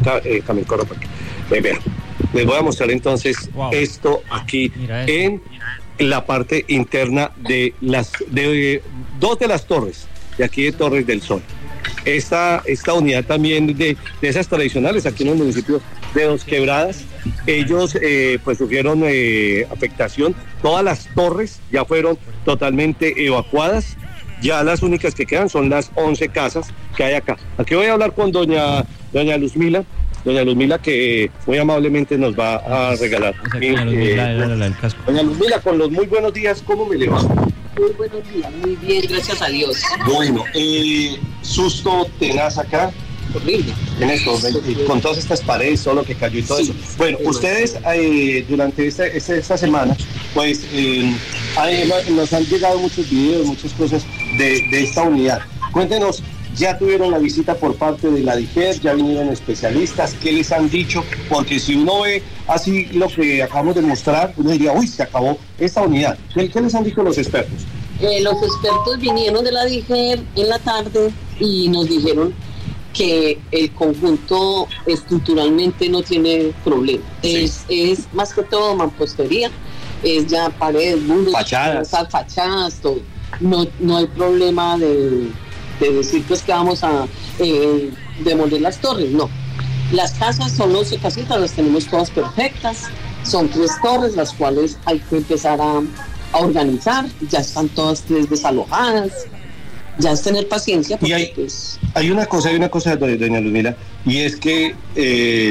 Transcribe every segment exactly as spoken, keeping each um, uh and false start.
eh, Camil, corre para acá. Eh, vean, les voy a mostrar entonces wow. esto aquí en la parte interna de las de, de dos de las torres, de aquí de Torres del Sol. Esta, esta unidad también de, de esas tradicionales aquí en el municipio de Dos Quebradas, ellos eh, pues sufrieron eh, afectación, todas las torres ya fueron totalmente evacuadas, ya las únicas que quedan son las once casas que hay acá. Aquí voy a hablar con doña, doña Luzmila, doña Luzmila que muy amablemente nos va a regalar. O sea, mi, doña, Luzmila, eh, la, la, la, casco. Doña Luzmila, con los muy buenos días, ¿cómo me le va? Muy buenos días, muy bien, gracias a Dios. Bueno, eh, susto tenaz acá. Horrible. En esto, con todas estas paredes, todo lo que cayó y todo sí, eso. Bueno, sí, ustedes eh, durante esta, esta, esta semana, pues eh, hay, nos han llegado muchos videos, muchas cosas de, de esta unidad. Cuéntenos, ya tuvieron la visita por parte de la D I G E R, ya vinieron especialistas, ¿qué les han dicho? Porque si uno ve así lo que acabamos de mostrar, uno diría, uy, se acabó esta unidad. ¿Qué, qué les han dicho los expertos? Eh, los expertos vinieron de la D I G E R en la tarde y nos dijeron que el conjunto estructuralmente no tiene problema. Sí. Es, es más que todo mampostería, es ya paredes, muros, fachadas, fachadas, todo. No, no hay problema de, de decir pues que vamos a eh, demoler las torres, no. Las casas son once casitas, las tenemos todas perfectas, son tres torres las cuales hay que empezar a, a organizar, ya están todas tres desalojadas. Ya es tener paciencia porque y hay, pues... hay una cosa, hay una cosa, doña Luzmila, y es que eh,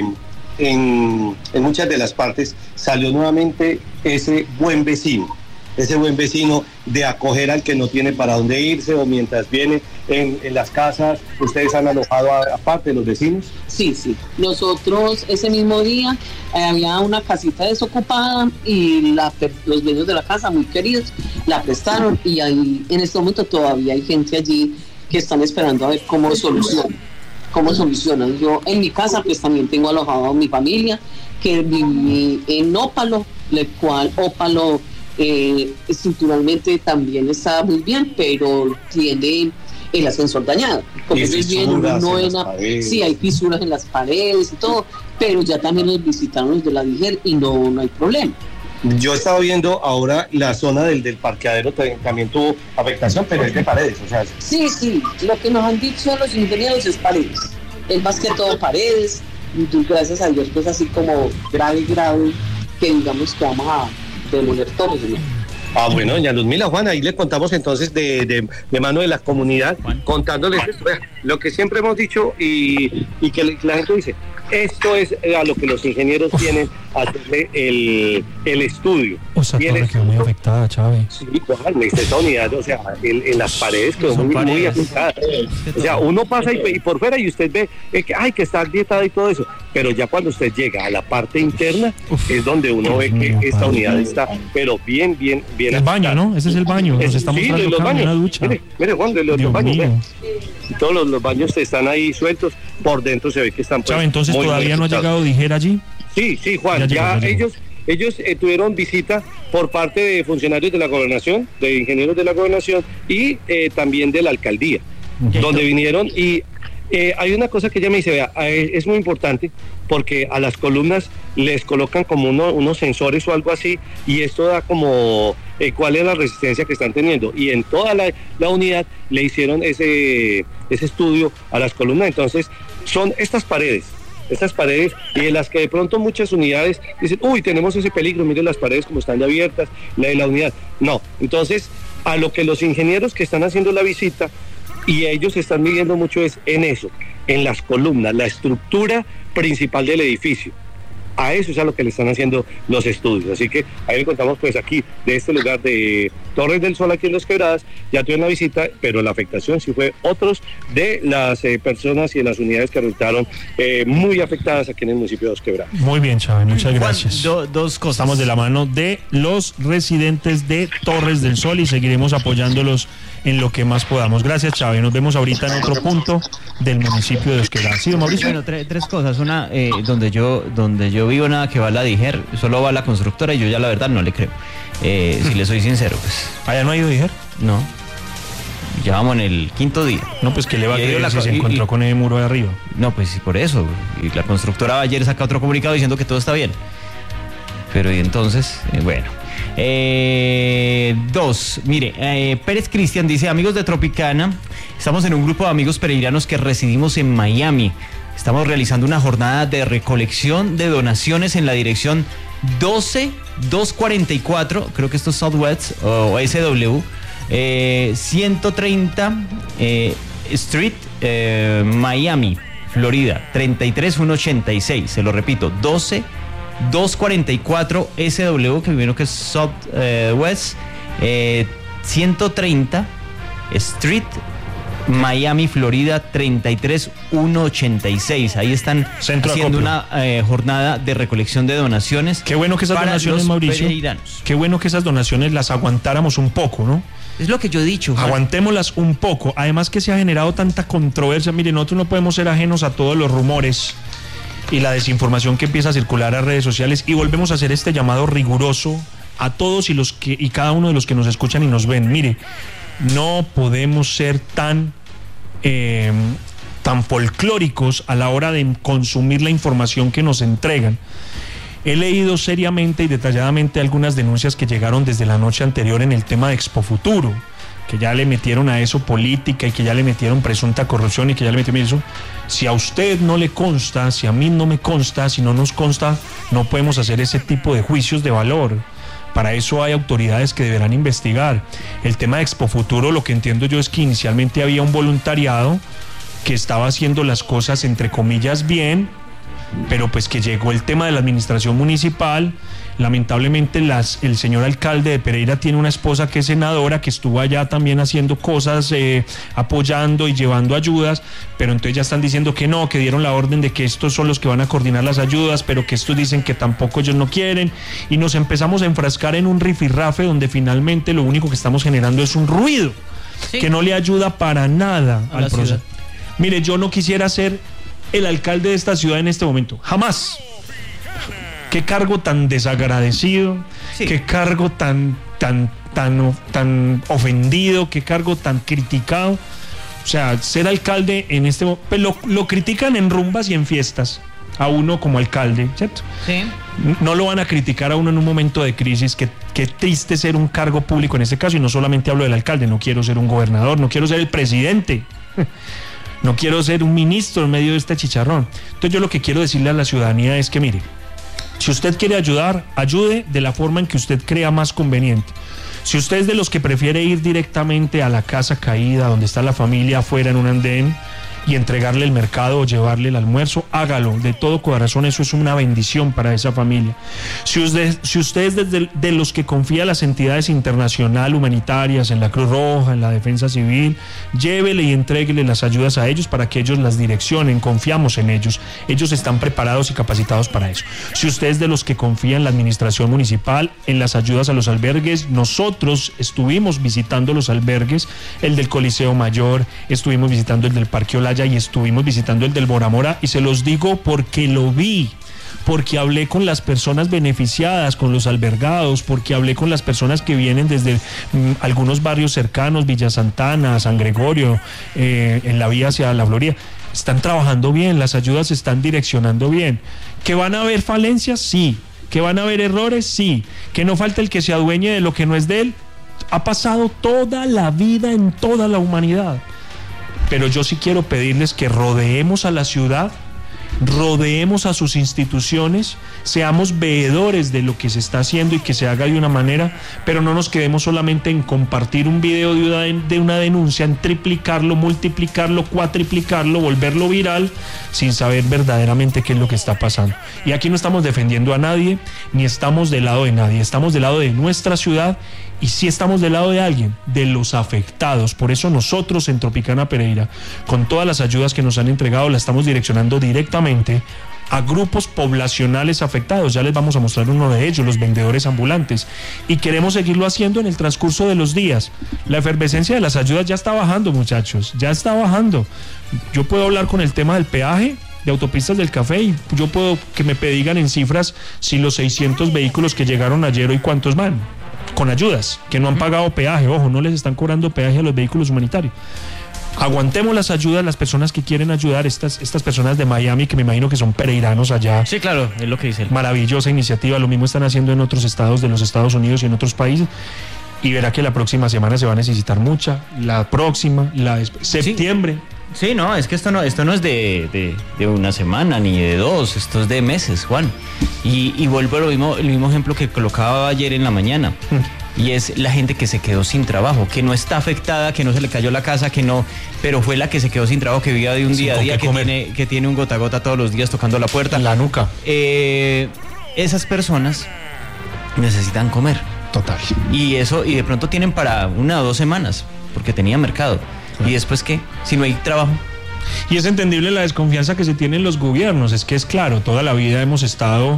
en, en muchas de las partes salió nuevamente ese buen vecino, ese buen vecino de acoger al que no tiene para dónde irse, o mientras viene en, en las casas. ¿Ustedes han alojado aparte de los vecinos? Sí, sí. Nosotros ese mismo día eh, había una casita desocupada y la, los dueños de la casa, muy queridos, la prestaron y ahí en este momento todavía hay gente allí que están esperando a ver cómo solucionan. cómo solucionan. Yo en mi casa pues también tengo alojado a mi familia que viví en Ópalo, el cual Ópalo Eh, estructuralmente también está muy bien, pero tiene el ascensor dañado. Como es bien, no en la, sí, hay fisuras en las paredes y todo, pero ya también nos visitaron los de la D I G E R y no, no hay problema. Yo estaba viendo ahora la zona del, del parqueadero también, también tuvo afectación, pero es de paredes, o sea. Sí, sí, lo que nos han dicho los ingenieros es paredes, es más que todo paredes, y gracias a Dios pues así como grave, grave, que digamos que vamos a demoler todo, ¿no? Ah, bueno, doña Luzmila, Juan, ahí le contamos entonces de, de, de mano de la comunidad, Juan, contándoles esto, vea, lo que siempre hemos dicho y, y que la gente dice, esto es a lo que los ingenieros tienen a hacerle el, el estudio. O sea, torre quedó muy afectada, Chávez. Sí, claro, esta unidad, o sea, en, en las paredes quedó muy, muy afectada. O sea, uno pasa y, y por fuera y usted ve eh, que, ay, que está agrietada y todo eso, pero ya cuando usted llega a la parte interna, uf, es donde uno ve que esta unidad está, pero bien, bien, bien. El baño, ¿no? Ese es el baño. Nos estamos sí, de los baños. Una ducha. Mire, mire, Juan, de los, los baños. Y todos los, los baños están ahí sueltos, por dentro se ve que están. Pues, Chávez, entonces todavía no ha llegado D I G E R allí. Sí, sí, Juan, ya, ya, llegó, ya ellos ellos eh, tuvieron visita por parte de funcionarios de la gobernación, de ingenieros de la gobernación y eh, también de la alcaldía, uh-huh, donde vinieron y eh, hay una cosa que ella me dice, vea, eh, es muy importante porque a las columnas les colocan como uno, unos sensores o algo así y esto da como eh, cuál es la resistencia que están teniendo y en toda la, la unidad le hicieron ese, ese estudio a las columnas, entonces son estas paredes, estas paredes y de las que de pronto muchas unidades dicen, uy, tenemos ese peligro, miren las paredes como están ya abiertas, la de la unidad, no, entonces a lo que los ingenieros que están haciendo la visita y ellos están midiendo mucho es en eso, en las columnas, la estructura principal del edificio. A eso es a lo que le están haciendo los estudios. Así que ahí le contamos pues aquí, de este lugar de Torres del Sol, aquí en Dos Quebradas, ya tuvieron la visita, pero la afectación sí fue otros de las eh, personas y de las unidades que resultaron eh, muy afectadas aquí en el municipio de Dos Quebradas. Muy bien, Chávez, muchas gracias. Juan, do, dos cosas. Estamos de la mano de los residentes de Torres del Sol y seguiremos apoyándolos en lo que más podamos. Gracias, Chávez. Nos vemos ahorita en otro punto del municipio de Dos Quebradas. ¿Sí, Mauricio? Bueno, tre- tres cosas. Una, eh, donde yo donde yo vivo nada que va la D I G E R, solo va la constructora y yo ya la verdad no le creo. Eh, si le soy sincero, pues. ¿Allá no ha ido D I G E R? No. Ya vamos en el quinto día. No, pues que le va a Y ahí creer la si co- se y- encontró y- con el muro de arriba. No, pues sí, por eso. Y la constructora ayer saca otro comunicado diciendo que todo está bien. Pero y entonces, eh, bueno. Eh, dos, mire, eh, Pérez Cristian dice, amigos de Tropicana, estamos en un grupo de amigos pereiranos que residimos en Miami. Estamos realizando una jornada de recolección de donaciones en la dirección doce doscientos cuarenta y cuatro, creo que esto es Southwest o S W, eh, ciento treinta eh, Street, eh, Miami, Florida, treinta y tres mil ciento ochenta y seis. Se lo repito, doce doscientos cuarenta y cuatro S W, que primero que es Southwest, eh, ciento treinta Street, Miami, Florida, treinta y tres mil ciento ochenta y seis. Ahí están Centro haciendo acopio. una eh, jornada de recolección de donaciones. Qué bueno que esas para donaciones, los Mauricio, pereiranos. qué bueno que esas donaciones las aguantáramos un poco, ¿no? Es lo que yo he dicho. Juan. Aguantémoslas un poco. Además que se ha generado tanta controversia. Miren, nosotros no podemos ser ajenos a todos los rumores y la desinformación que empieza a circular a redes sociales, y volvemos a hacer este llamado riguroso a todos y los que y cada uno de los que nos escuchan y nos ven. Mire, no podemos ser tan eh, tan folclóricos a la hora de consumir la información que nos entregan. He leído seriamente y detalladamente algunas denuncias que llegaron desde la noche anterior en el tema de Expo Futuro, que ya le metieron a eso política y que ya le metieron presunta corrupción y que ya le metieron eso. Si a usted no le consta, si a mí no me consta, si no nos consta, no podemos hacer ese tipo de juicios de valor. Para eso hay autoridades que deberán investigar. El tema de Expo Futuro, lo que entiendo yo es que inicialmente había un voluntariado que estaba haciendo las cosas entre comillas bien, pero pues que llegó el tema de la administración municipal. Lamentablemente las, el señor alcalde de Pereira tiene una esposa que es senadora, que estuvo allá también haciendo cosas, eh, apoyando y llevando ayudas, pero entonces ya están diciendo que no, que dieron la orden de que estos son los que van a coordinar las ayudas, pero que estos dicen que tampoco ellos no quieren, y nos empezamos a enfrascar en un rifirrafe donde finalmente lo único que estamos generando es un ruido, sí, que no le ayuda para nada a al la proceso. ciudad. Mire, yo no quisiera ser el alcalde de esta ciudad en este momento, jamás. Qué cargo tan desagradecido, sí, qué cargo tan, tan, tan, tan ofendido, qué cargo tan criticado. O sea, ser alcalde en este momento, pues lo, lo critican en rumbas y en fiestas a uno como alcalde, ¿cierto? Sí. No lo van a criticar a uno en un momento de crisis. Qué, qué triste ser un cargo público en este caso, y no solamente hablo del alcalde, no quiero ser un gobernador, no quiero ser el presidente. No quiero ser un ministro en medio de este chicharrón. Entonces yo lo que quiero decirle a la ciudadanía es que, mire, si usted quiere ayudar, ayude de la forma en que usted crea más conveniente. Si usted es de los que prefiere ir directamente a la casa caída, donde está la familia afuera en un andén, y entregarle el mercado o llevarle el almuerzo, hágalo de todo corazón. Eso es una bendición para esa familia. Si usted, si usted es de, de los que confía en las entidades internacionales humanitarias, en la Cruz Roja, en la Defensa Civil, llévele y entréguele las ayudas a ellos para que ellos las direccionen. Confiamos en ellos. Ellos están preparados y capacitados para eso. Si usted es de los que confía en la administración municipal, en las ayudas a los albergues, nosotros estuvimos visitando los albergues, el del Coliseo Mayor, estuvimos visitando el del Parque Olaya y estuvimos visitando el del Bora Mora, y se los digo porque lo vi, porque hablé con las personas beneficiadas, con los albergados, porque hablé con las personas que vienen desde mm, algunos barrios cercanos, Villa Santana, San Gregorio, eh, en la vía hacia la Florida. Están trabajando bien, las ayudas se están direccionando bien. ¿Que van a haber falencias? Sí. ¿Que van a haber errores? Sí. ¿Que no falta el que se adueñe de lo que no es de él? Ha pasado toda la vida en toda la humanidad. Pero yo sí quiero pedirles que rodeemos a la ciudad, rodeemos a sus instituciones, seamos veedores de lo que se está haciendo y que se haga de una manera, pero no nos quedemos solamente en compartir un video de una, de una denuncia, en triplicarlo, multiplicarlo, cuatriplicarlo, volverlo viral, sin saber verdaderamente qué es lo que está pasando. Y aquí no estamos defendiendo a nadie, ni estamos del lado de nadie, estamos del lado de nuestra ciudad. Y sí estamos del lado de alguien, de los afectados. Por eso nosotros en Tropicana Pereira, con todas las ayudas que nos han entregado, la estamos direccionando directamente a grupos poblacionales afectados. Ya les vamos a mostrar uno de ellos, los vendedores ambulantes. Y queremos seguirlo haciendo en el transcurso de los días. La efervescencia de las ayudas ya está bajando, muchachos, ya está bajando. Yo puedo hablar con el tema del peaje de Autopistas del Café, y yo puedo que me digan en cifras si los seiscientos vehículos que llegaron ayer hoy cuántos van. con ayudas, que no han pagado peaje, ojo, no les están cobrando peaje a los vehículos humanitarios. Aguantemos las ayudas, las personas que quieren ayudar, estas, estas personas de Miami, que me imagino que son pereiranos allá. Sí, claro, es lo que dice él. Maravillosa iniciativa, lo mismo están haciendo en otros estados de los Estados Unidos y en otros países. Y verá que la próxima semana se va a necesitar mucha, la próxima, la de septiembre. Sí, sí, no, es que esto no, esto no es de, de, de una semana ni de dos, esto es de meses, Juan. Y, y vuelvo a lo mismo, el mismo ejemplo que colocaba ayer en la mañana. Mm. Y es la gente que se quedó sin trabajo, que no está afectada, que no se le cayó la casa, que no, pero fue la que se quedó sin trabajo, que vivía de un día a día, que tiene, que tiene un gota a gota todos los días tocando la puerta. En la nuca. Eh, esas personas necesitan comer. Total. Y eso, y de pronto tienen para una o dos semanas, porque tenían mercado. Claro. ¿Y después qué? Si no hay trabajo. Y es entendible la desconfianza que se tiene en los gobiernos. Es que es claro, toda la vida hemos estado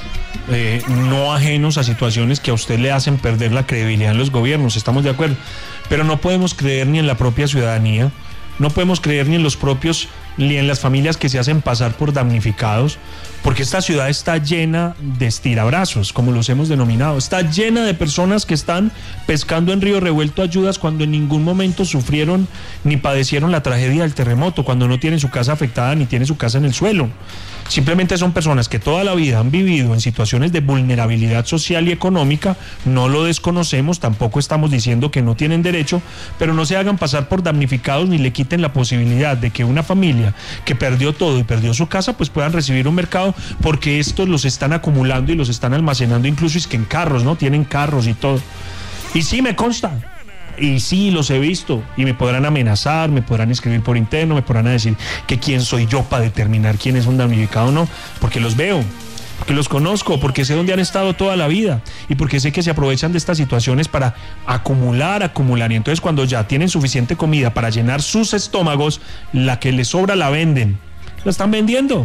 eh, no ajenos a situaciones que a usted le hacen perder la credibilidad en los gobiernos, estamos de acuerdo. Pero no podemos creer ni en la propia ciudadanía, no podemos creer ni en los propios, ni en las familias que se hacen pasar por damnificados, porque esta ciudad está llena de estirabrazos, como los hemos denominado, está llena de personas que están pescando en río revuelto ayudas cuando en ningún momento sufrieron ni padecieron la tragedia del terremoto, cuando no tienen su casa afectada ni tienen su casa en el suelo. Simplemente son personas que toda la vida han vivido en situaciones de vulnerabilidad social y económica, no lo desconocemos, tampoco estamos diciendo que no tienen derecho, pero no se hagan pasar por damnificados ni le quiten la posibilidad de que una familia que perdió todo y perdió su casa, pues puedan recibir un mercado, porque estos los están acumulando y los están almacenando, incluso es que en carros, ¿no? Tienen carros y todo. Y sí me consta. Y sí, los he visto, y me podrán amenazar, me podrán escribir por interno, me podrán decir que quién soy yo para determinar quién es un damnificado o no, porque los veo, porque los conozco, porque sé dónde han estado toda la vida, y porque sé que se aprovechan de estas situaciones para acumular, acumular, y entonces cuando ya tienen suficiente comida para llenar sus estómagos, la que les sobra la venden, la están vendiendo.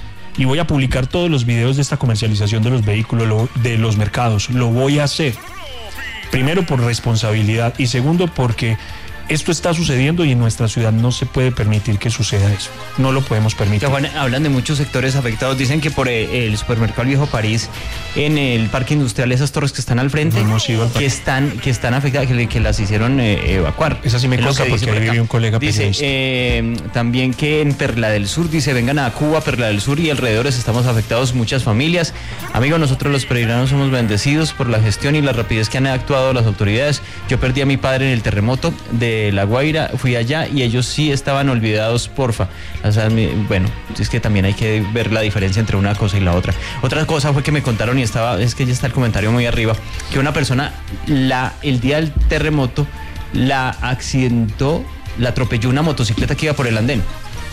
Y voy a publicar todos los videos de esta comercialización de los vehículos, lo, de los mercados, lo voy a hacer. Primero por responsabilidad y segundo porque esto está sucediendo y en nuestra ciudad no se puede permitir que suceda eso. No lo podemos permitir. Juan, hablan de muchos sectores afectados. Dicen que por el supermercado Viejo París, en el parque industrial, esas torres que están al frente, no hemos ido al que están que están afectadas, que, que las hicieron eh, evacuar. Esa sí me consta porque ahí vive un colega dice, eh, también que en Perla del Sur, dice, vengan a Cuba, Perla del Sur y alrededores estamos afectados muchas familias. Amigos, nosotros los peregrinos somos bendecidos por la gestión y la rapidez que han actuado las autoridades. Yo perdí a mi padre en el terremoto de La Guaira, fui allá y ellos sí estaban olvidados, porfa. O sea, bueno, es que también hay que ver la diferencia entre una cosa y la otra. Otra cosa fue que me contaron, y estaba, es que ya está el comentario muy arriba, que una persona la el día del terremoto la accidentó, la atropelló una motocicleta que iba por el andén.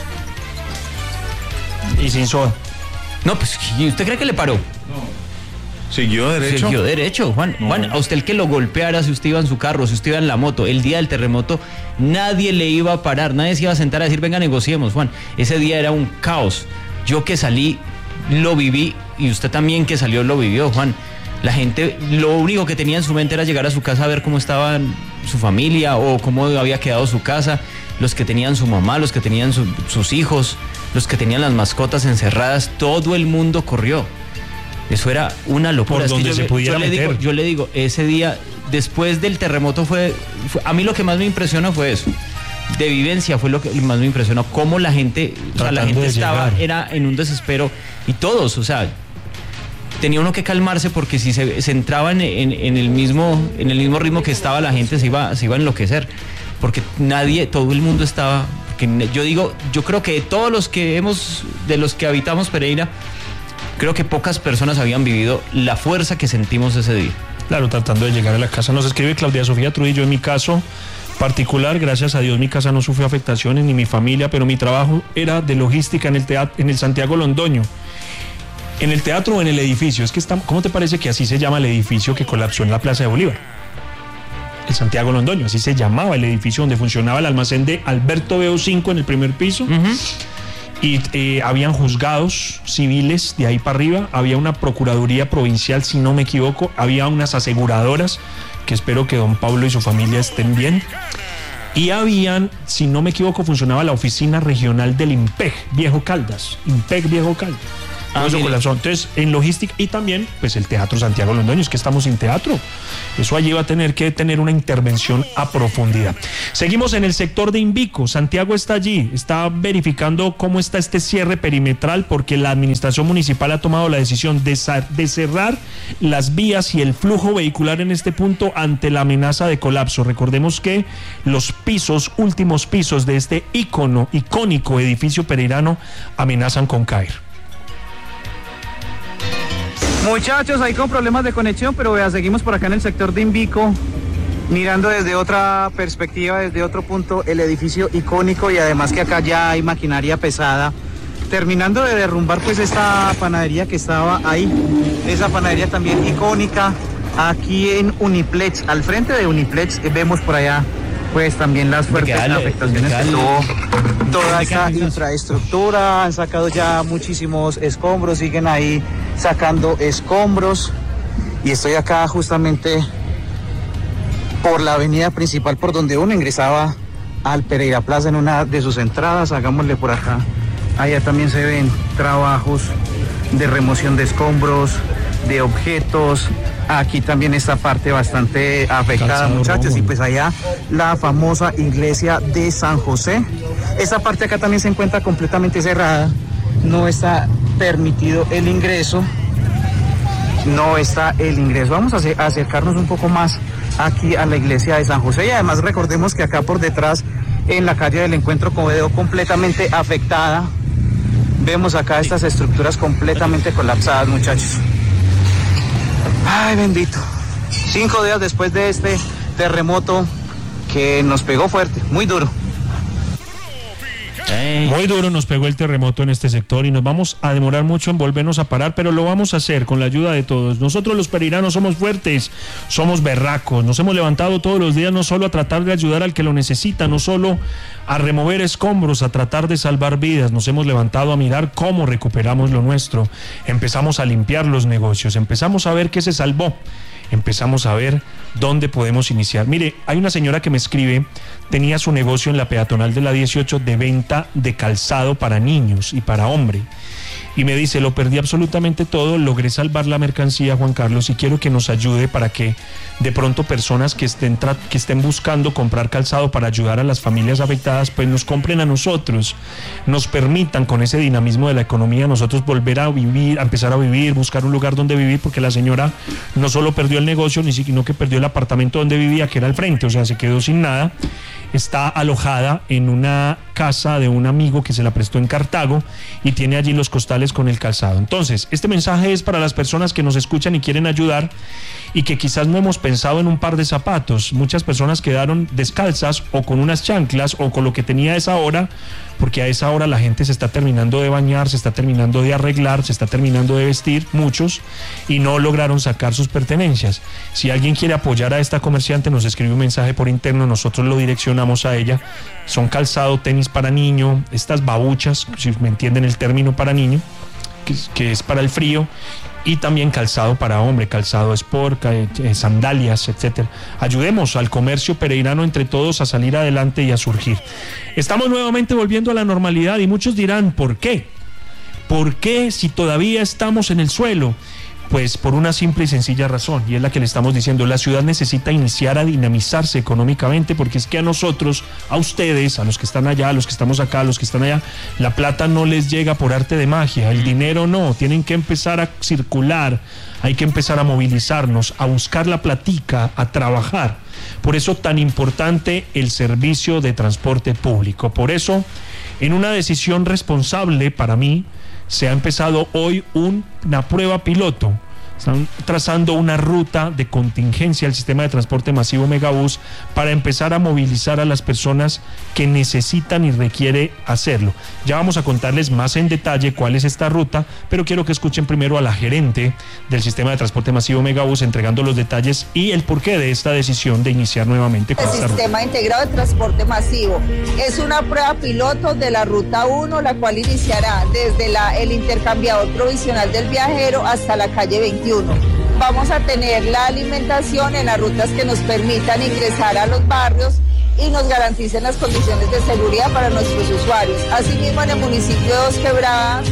Y sin soda. No, pues, ¿usted cree que le paró? No. ¿Siguió derecho? Siguió derecho, Juan. No. Juan, a usted el que lo golpeara, si usted iba en su carro, si usted iba en la moto, el día del terremoto, nadie le iba a parar, nadie se iba a sentar a decir, venga, negociemos, Juan. Ese día era un caos. Yo que salí, lo viví, y usted también que salió, lo vivió, Juan. La gente, lo único que tenía en su mente era llegar a su casa a ver cómo estaba su familia o cómo había quedado su casa. Los que tenían su mamá, los que tenían su, sus hijos, los que tenían las mascotas encerradas, todo el mundo corrió. Eso era una locura. Por donde es que yo, se pudiera yo le meter. digo, yo le digo, ese día, después del terremoto fue, fue, a mí lo que más me impresionó fue eso. De vivencia fue lo que más me impresionó, cómo la gente, o sea, la gente estaba, llegar. era en un desespero, y todos, o sea, tenía uno que calmarse, porque si se, se entraba en, en, en el mismo, en el mismo ritmo que estaba la gente, se iba, se iba a enloquecer, porque nadie, todo el mundo estaba, porque yo digo, yo creo que todos los que hemos, de los que habitamos Pereira, creo que pocas personas habían vivido la fuerza que sentimos ese día. Claro, tratando de llegar a la casa. Nos escribe Claudia Sofía Trujillo, en mi caso particular, gracias a Dios, mi casa no sufrió afectaciones, ni mi familia, pero mi trabajo era de logística en el teatro, en el Santiago Londoño. En el teatro o en el edificio, es que está, ¿cómo te parece que así se llama el edificio que colapsó en la Plaza de Bolívar? El Santiago Londoño, así se llamaba el edificio donde funcionaba el almacén de Alberto Beo cinco en el primer piso. Uh-huh. Y eh, habían juzgados civiles de ahí para arriba, había una procuraduría provincial, si no me equivoco, había unas aseguradoras, que espero que don Pablo y su familia estén bien, y habían, si no me equivoco, funcionaba la oficina regional del IMPEC Viejo Caldas, IMPEC Viejo Caldas. Ah, eso colapsó. Entonces, en logística y también, pues el Teatro Santiago Londoño, es que estamos sin teatro. Eso allí va a tener que tener una intervención a profundidad. Seguimos en el sector de Invico. Santiago está allí, está verificando cómo está este cierre perimetral porque la administración municipal ha tomado la decisión de, de cerrar las vías y el flujo vehicular en este punto ante la amenaza de colapso. Recordemos que los pisos, últimos pisos de este ícono, icónico edificio pereirano amenazan con caer. Muchachos, ahí con problemas de conexión, pero vea, seguimos por acá en el sector de Invico, mirando desde otra perspectiva, desde otro punto, el edificio icónico y además que acá ya hay maquinaria pesada, terminando de derrumbar pues esta panadería que estaba ahí, esa panadería también icónica, aquí en Uniplex, al frente de Uniplex, vemos por allá pues también las fuertes afectaciones que tuvo toda esa infraestructura. Han sacado ya muchísimos escombros, siguen ahí sacando escombros y estoy acá justamente por la avenida principal por donde uno ingresaba al Pereira Plaza en una de sus entradas. Hagámosle por acá, allá también se ven trabajos de remoción de escombros, de objetos. Aquí también esta parte bastante afectada, muchachos, y pues allá la famosa iglesia de San José. Esta parte acá también se encuentra completamente cerrada, no está permitido el ingreso, no está el ingreso. Vamos a acercarnos un poco más aquí a la iglesia de San José y además recordemos que acá por detrás en la calle del Encuentro quedó completamente afectada. Vemos acá estas estructuras completamente colapsadas, muchachos. Ay, bendito. Cinco días después de este terremoto que nos pegó fuerte, muy duro. Muy duro nos pegó el terremoto en este sector y nos vamos a demorar mucho en volvernos a parar, pero lo vamos a hacer con la ayuda de todos. Nosotros los pereiranos somos fuertes, somos berracos, nos hemos levantado todos los días no solo a tratar de ayudar al que lo necesita, no solo a remover escombros, a tratar de salvar vidas, nos hemos levantado a mirar cómo recuperamos lo nuestro, empezamos a limpiar los negocios, empezamos a ver qué se salvó, empezamos a ver dónde podemos iniciar. Mire, hay una señora que me escribe, tenía su negocio en la peatonal de la dieciocho de venta de calzado para niños y para hombre. Y me dice, lo perdí absolutamente todo, logré salvar la mercancía, Juan Carlos, y quiero que nos ayude para que de pronto personas que estén, que estén buscando comprar calzado para ayudar a las familias afectadas, pues nos compren a nosotros, nos permitan con ese dinamismo de la economía nosotros volver a vivir, a empezar a vivir, buscar un lugar donde vivir, porque la señora no solo perdió el negocio, ni sino que perdió el apartamento donde vivía, que era al frente, o sea, se quedó sin nada. Está alojada en una casa de un amigo que se la prestó en Cartago y tiene allí los costales con el calzado. Entonces, este mensaje es para las personas que nos escuchan y quieren ayudar y que quizás no hemos pensado en un par de zapatos. Muchas personas quedaron descalzas o con unas chanclas o con lo que tenía a esa hora, porque a esa hora la gente se está terminando de bañar, se está terminando de arreglar, se está terminando de vestir, muchos, y no lograron sacar sus pertenencias. Si alguien quiere apoyar a esta comerciante, nos escribe un mensaje por interno, nosotros lo direccionamos a ella. Son calzado, tenis para niño, estas babuchas, si me entienden el término para niño, que, que es para el frío, y también calzado para hombre, calzado sport, eh, sandalias, etcétera. Ayudemos al comercio pereirano entre todos a salir adelante y a surgir. Estamos nuevamente volviendo a la normalidad y muchos dirán, ¿por qué? ¿Por qué si todavía estamos en el suelo? Pues por una simple y sencilla razón, y es la que le estamos diciendo, la ciudad necesita iniciar a dinamizarse económicamente, porque es que a nosotros, a ustedes, a los que están allá, a los que estamos acá, a los que están allá, la plata no les llega por arte de magia, el dinero no, tienen que empezar a circular, hay que empezar a movilizarnos, a buscar la platica, a trabajar. Por eso tan importante el servicio de transporte público, por eso en una decisión responsable para mí, se ha empezado hoy un, una prueba piloto. Están trazando una ruta de contingencia al sistema de transporte masivo Megabús para empezar a movilizar a las personas que necesitan y requiere hacerlo. Ya vamos a contarles más en detalle cuál es esta ruta, pero quiero que escuchen primero a la gerente del sistema de transporte masivo Megabús entregando los detalles y el porqué de esta decisión de iniciar nuevamente con el esta sistema ruta. integrado de transporte masivo es una prueba piloto de la ruta uno, la cual iniciará desde la, el intercambiador provisional del viajero hasta la calle veintiuno. Vamos a tener la alimentación en las rutas que nos permitan ingresar a los barrios y nos garanticen las condiciones de seguridad para nuestros usuarios. Asimismo, en el municipio de Dos Quebradas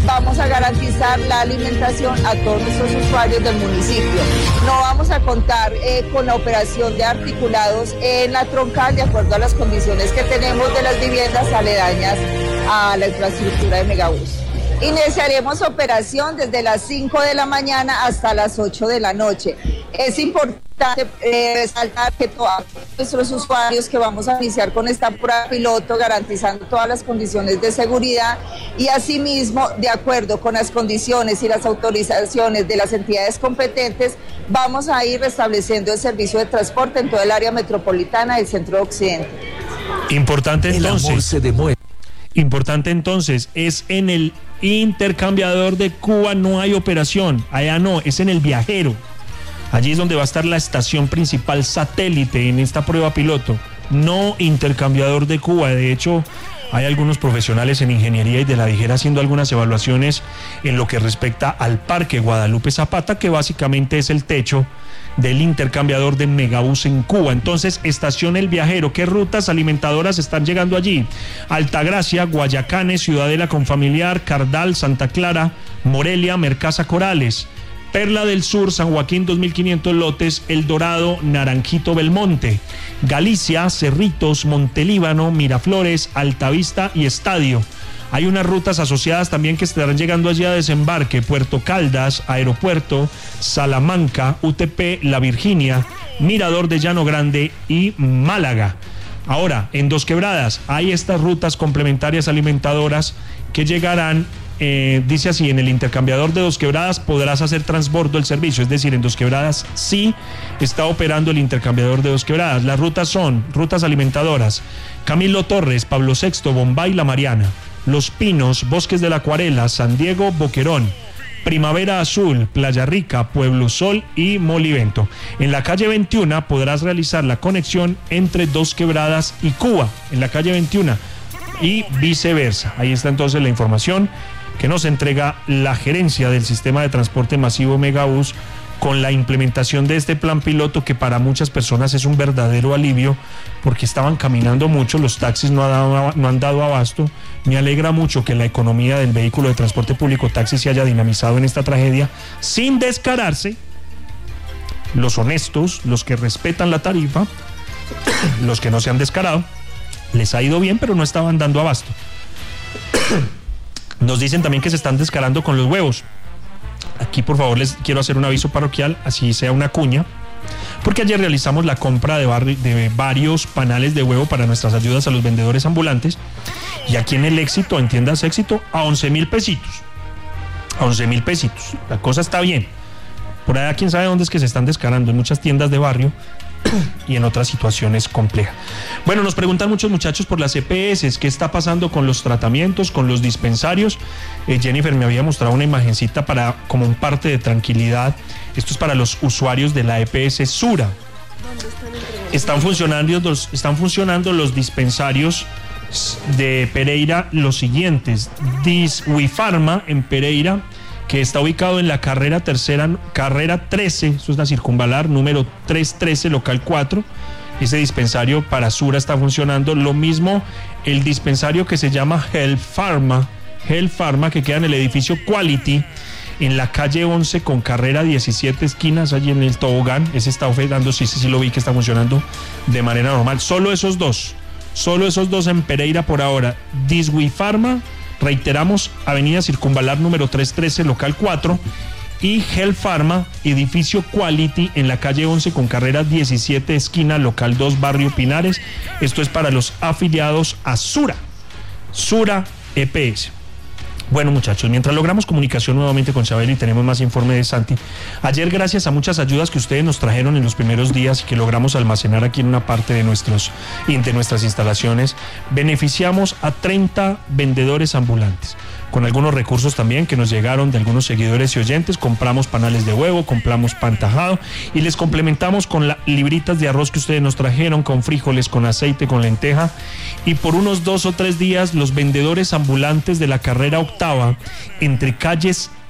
vamos a garantizar la alimentación a todos nuestros usuarios del municipio. No vamos a contar eh, con la operación de articulados en la troncal de acuerdo a las condiciones que tenemos de las viviendas aledañas a la infraestructura de Megabús. Iniciaremos operación desde las cinco de la mañana hasta las ocho de la noche. Es importante eh, resaltar que todos nuestros usuarios que vamos a iniciar con esta prueba piloto, garantizando todas las condiciones de seguridad y asimismo, de acuerdo con las condiciones y las autorizaciones de las entidades competentes, vamos a ir restableciendo el servicio de transporte en todo el área metropolitana del Centro Occidente. Importante entonces. Importante entonces, es en el intercambiador de Cuba, no hay operación, allá no, es en el Viajero. Allí es donde va a estar la estación principal satélite en esta prueba piloto, no intercambiador de Cuba. De hecho, hay algunos profesionales en ingeniería y de la Dijera haciendo algunas evaluaciones en lo que respecta al Parque Guadalupe Zapata, que básicamente es el techo del intercambiador de Megabús en Cuba. Entonces, estación El Viajero, ¿qué rutas alimentadoras están llegando allí? Altagracia, Guayacane, Ciudadela Confamiliar, Cardal, Santa Clara, Morelia, Mercasa Corales, Perla del Sur, San Joaquín, dos mil quinientos lotes, El Dorado, Naranjito, Belmonte, Galicia, Cerritos, Montelíbano, Miraflores, Altavista y Estadio. Hay unas rutas asociadas también que estarán llegando allí a desembarque: Puerto Caldas, Aeropuerto, Salamanca, U T P, La Virginia, Mirador de Llano Grande y Málaga. Ahora, en Dos Quebradas hay estas rutas complementarias alimentadoras que llegarán, eh, dice así, en el intercambiador de Dos Quebradas podrás hacer transbordo el servicio, es decir, en Dos Quebradas sí está operando el intercambiador de Dos Quebradas. Las rutas son rutas alimentadoras: Camilo Torres, Pablo sexto, Bombay, La Mariana, Los Pinos, Bosques de la Acuarela, San Diego, Boquerón, Primavera Azul, Playa Rica, Pueblo Sol y Molivento. En la calle veintiuno podrás realizar la conexión entre Dos Quebradas y Cuba, en la calle veintiuno, y viceversa. Ahí está entonces la información que nos entrega la gerencia del sistema de transporte masivo Megabús con la implementación de este plan piloto, que para muchas personas es un verdadero alivio porque estaban caminando mucho, los taxis no, ha dado, no han dado abasto. Me alegra mucho que la economía del vehículo de transporte público taxi se haya dinamizado en esta tragedia sin descararse. Los honestos, los que respetan la tarifa, los que no se han descarado, les ha ido bien, pero no estaban dando abasto. Nos dicen también que se están descarando con los huevos. Aquí, por favor, les quiero hacer un aviso parroquial, así sea una cuña, porque ayer realizamos la compra de, bar- de varios panales de huevo para nuestras ayudas a los vendedores ambulantes, y aquí en El Éxito, en Tiendas Éxito, a once mil pesitos. A once mil pesitos. La cosa está bien. Por allá, quién sabe dónde es que se están descarando, en muchas tiendas de barrio y en otras situaciones complejas. Bueno, nos preguntan muchos muchachos por las E P S, ¿qué está pasando con los tratamientos, con los dispensarios? Eh, Jennifer me había mostrado una imagencita para, como un parte de tranquilidad. Esto es para los usuarios de la E P S Sura. Están funcionando los, están funcionando los dispensarios de Pereira los siguientes: Diswifarma en Pereira, que está ubicado en la carrera tercera, carrera trece, eso es la circunvalar, número trescientos trece, local cuatro. Ese dispensario para Sura está funcionando. Lo mismo el dispensario que se llama Health Pharma, Health Pharma, que queda en el edificio Quality, en la calle once con carrera diecisiete, esquinas, allí en el tobogán. Ese está ofertando, sí, sí, sí lo vi que está funcionando de manera normal. Solo esos dos, solo esos dos en Pereira por ahora. Diswifarma, reiteramos, avenida Circunvalar número trescientos trece, local cuatro, y Health Pharma, edificio Quality, en la calle once con carrera diecisiete, esquina local dos, barrio Pinares. Esto es para los afiliados a Sura, Sura E P S. Bueno, muchachos, mientras logramos comunicación nuevamente con Chabeli y tenemos más informe de Santi, ayer, gracias a muchas ayudas que ustedes nos trajeron en los primeros días y que logramos almacenar aquí en una parte de, nuestros, de nuestras instalaciones, beneficiamos a treinta vendedores ambulantes. Con algunos recursos también que nos llegaron de algunos seguidores y oyentes, compramos panales de huevo, compramos pan tajado y les complementamos con las libritas de arroz que ustedes nos trajeron, con frijoles, con aceite, con lenteja. Y por unos dos o tres días, los vendedores ambulantes de la carrera octava, entre calles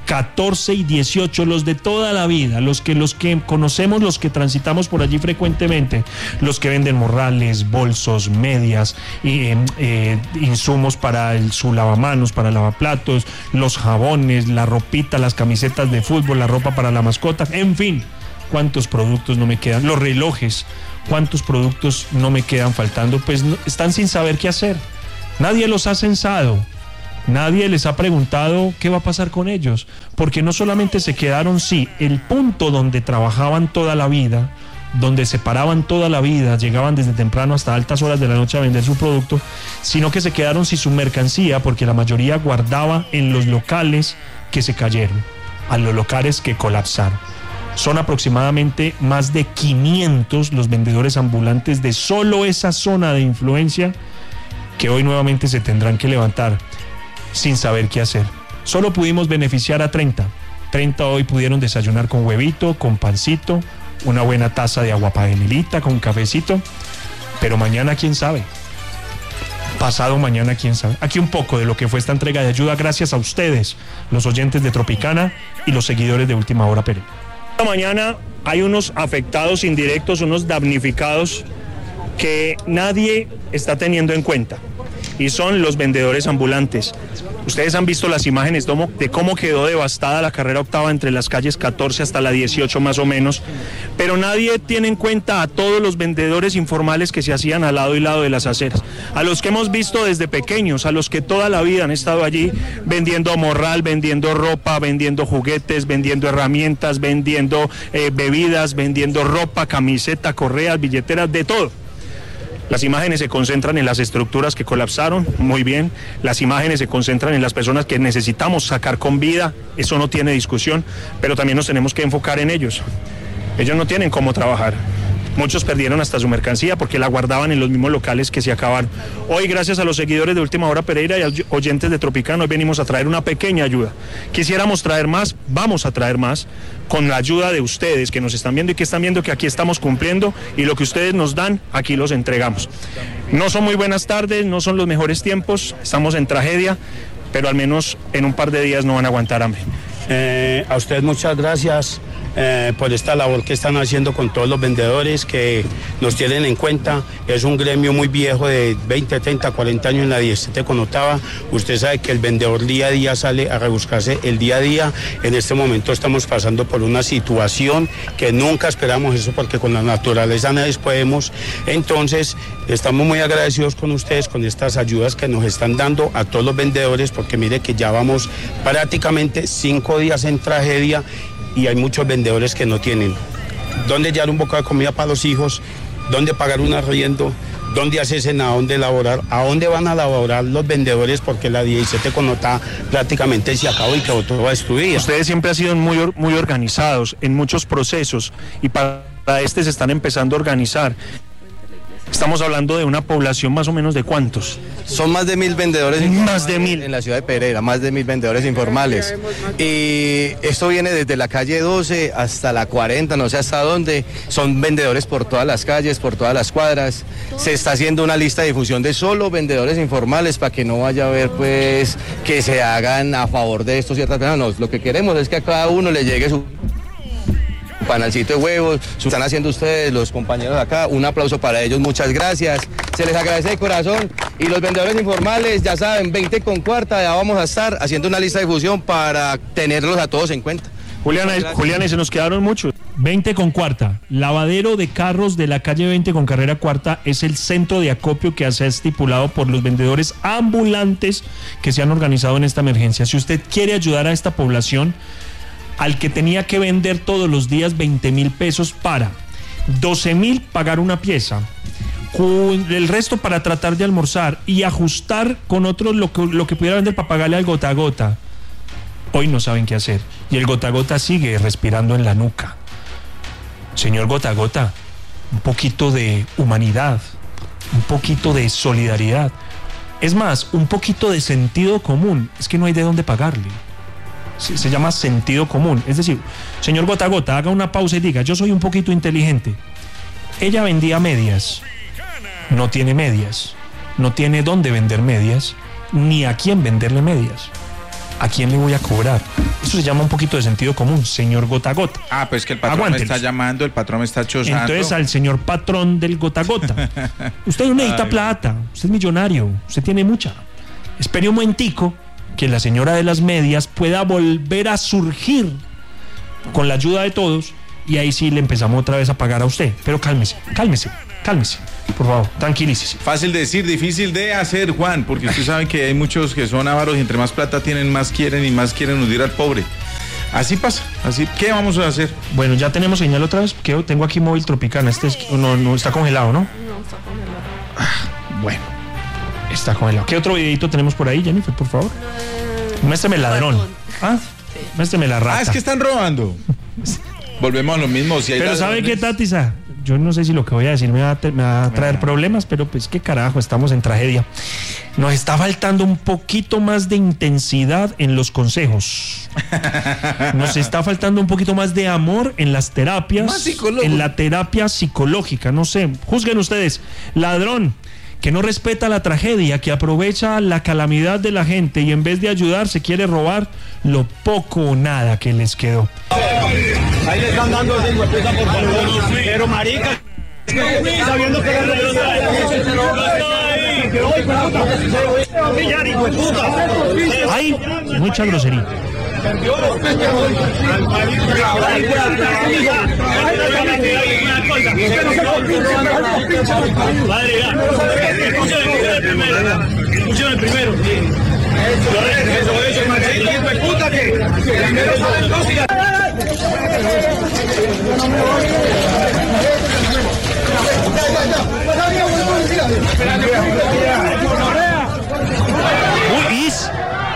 catorce y dieciocho, los de toda la vida, los que, los que conocemos, los que transitamos por allí frecuentemente, los que venden morrales, bolsos, medias, eh, eh, insumos para el, su lavamanos, para lavaplatos, los jabones, la ropita, las camisetas de fútbol, la ropa para la mascota, en fin, cuántos productos no me quedan, los relojes, cuántos productos no me quedan faltando, pues no, están sin saber qué hacer, nadie los ha censado. Nadie les ha preguntado qué va a pasar con ellos, porque no solamente se quedaron, sí, el punto donde trabajaban toda la vida, donde se paraban toda la vida, llegaban desde temprano hasta altas horas de la noche a vender su producto, sino que se quedaron sin su mercancía, porque la mayoría guardaba en los locales que se cayeron, a los locales que colapsaron. Son aproximadamente más de quinientos los vendedores ambulantes de solo esa zona de influencia que hoy nuevamente se tendrán que levantar sin saber qué hacer. Solo pudimos beneficiar a treinta. treinta hoy pudieron desayunar con huevito, con pancito, una buena taza de agua panelita, con cafecito. Pero mañana quién sabe. Pasado mañana quién sabe. Aquí un poco de lo que fue esta entrega de ayuda gracias a ustedes, los oyentes de Tropicana y los seguidores de Última Hora Pereira. Esta mañana hay unos afectados indirectos, unos damnificados que nadie está teniendo en cuenta. Y son los vendedores ambulantes. Ustedes han visto las imágenes de cómo quedó devastada la carrera octava entre las calles catorce hasta la dieciocho más o menos, pero nadie tiene en cuenta a todos los vendedores informales que se hacían al lado y lado de las aceras, a los que hemos visto desde pequeños, a los que toda la vida han estado allí vendiendo morral, vendiendo ropa, vendiendo juguetes, vendiendo herramientas, vendiendo eh, bebidas, vendiendo ropa, camiseta, correas, billeteras, de todo. Las imágenes se concentran en las estructuras que colapsaron, muy bien. Las imágenes se concentran en las personas que necesitamos sacar con vida, eso no tiene discusión, pero también nos tenemos que enfocar en ellos. Ellos no tienen cómo trabajar. Muchos perdieron hasta su mercancía porque la guardaban en los mismos locales que se acabaron. Hoy, gracias a los seguidores de Última Hora Pereira y a oyentes de Tropicana, hoy venimos a traer una pequeña ayuda. Quisiéramos traer más, vamos a traer más, con la ayuda de ustedes que nos están viendo y que están viendo que aquí estamos cumpliendo y lo que ustedes nos dan, aquí los entregamos. No son muy buenas tardes, no son los mejores tiempos, estamos en tragedia, pero al menos en un par de días no van a aguantar hambre. Eh, a ustedes muchas gracias. Eh, por esta labor que están haciendo con todos los vendedores que nos tienen en cuenta. Es un gremio muy viejo de veinte, treinta, cuarenta años en la diecisiete con octava. Usted sabe que el vendedor día a día sale a rebuscarse el día a día. En este momento estamos pasando por una situación que nunca esperamos eso, porque con la naturaleza nadie podemos. Entonces estamos muy agradecidos con ustedes, con estas ayudas que nos están dando a todos los vendedores, porque mire que ya vamos prácticamente cinco días en tragedia y hay muchos vendedores que no tienen dónde llevar un bocado de comida para los hijos, dónde pagar un arriendo, dónde hacen, a dónde laborar, a dónde van a laborar los vendedores, porque la diecisiete con nota prácticamente se acabó y quedó todo destruido. Ustedes siempre han sido muy, muy organizados en muchos procesos y para este se están empezando a organizar. Estamos hablando de una población más o menos de ¿cuántos? Son más de mil vendedores más de mil en la ciudad de Pereira, más de mil vendedores informales. Y esto viene desde la calle doce hasta la cuarenta, no sé hasta dónde. Son vendedores por todas las calles, por todas las cuadras. Se está haciendo una lista de difusión de solo vendedores informales para que no vaya a haber pues que se hagan a favor de esto ciertas personas. No, lo que queremos es que a cada uno le llegue su panalcito de huevos, están haciendo ustedes, los compañeros acá, un aplauso para ellos, muchas gracias, se les agradece de corazón. Y los vendedores informales, ya saben, veinte con cuarta, ya vamos a estar haciendo una lista de difusión para tenerlos a todos en cuenta. Juliana, Juliana, se nos quedaron muchos. veinte con cuarta, lavadero de carros de la calle veinte con carrera cuarta es el centro de acopio que se ha estipulado por los vendedores ambulantes que se han organizado en esta emergencia. Si usted quiere ayudar a esta población, al que tenía que vender todos los días veinte mil pesos para doce mil pagar una pieza, el resto para tratar de almorzar y ajustar con otros lo que, lo que pudiera vender para pagarle al gota a gota. Hoy no saben qué hacer y el gota a gota sigue respirando en la nuca. Señor gota a gota, un poquito de humanidad, un poquito de solidaridad, es más, un poquito de sentido común. Es que no hay de dónde pagarle. Se, se llama sentido común. Es decir, señor gota a gota, haga una pausa y diga: yo soy un poquito inteligente. Ella vendía medias, no tiene medias, no tiene dónde vender medias, ni a quién venderle medias. ¿a quién le voy a cobrar? Eso se llama un poquito de sentido común, señor gota a gota. Ah, pues que el patrón Aguántelos. me está llamando, el patrón me está chozando. Entonces al señor patrón del gota a gota. Usted no necesita Ay. plata, usted es millonario, usted tiene mucha. Espere un momentico que la señora de las medias pueda volver a surgir con la ayuda de todos y ahí sí le empezamos otra vez a pagar a usted. Pero cálmese, cálmese, cálmese, por favor, tranquilícese. Fácil de decir, difícil de hacer, Juan, porque usted sabe que hay muchos que son avaros y entre más plata tienen, más quieren y más quieren hundir al pobre. Así pasa, así, ¿qué vamos a hacer? Bueno, ya tenemos señal otra vez, que tengo aquí móvil Tropicana, este es, no, no está congelado, ¿no? No, está congelado. Ah, bueno, está congelado. ¿Qué otro videito tenemos por ahí, Jennifer, por favor? Muéstrame el ladrón. Ah, muéstrame la rata. Ah, es que están robando. Volvemos a lo mismo. Si hay Pero ¿sabe ladrones- qué, Tatisa? Yo no sé si lo que voy a decir me va a, te- me va a traer problemas, pero pues qué carajo, estamos en tragedia. Nos está faltando un poquito más de intensidad en los consejos. Nos está faltando un poquito más de amor en las terapias, Más psicólogo. en la terapia psicológica. No sé, juzguen ustedes. Ladrón que no respeta la tragedia, que aprovecha la calamidad de la gente y en vez de ayudar se quiere robar lo poco o nada que les quedó. Ahí le están dando el por favor. Pero marica, sabiendo que Hay mucha grosería. Escúchame primero. Uy, is.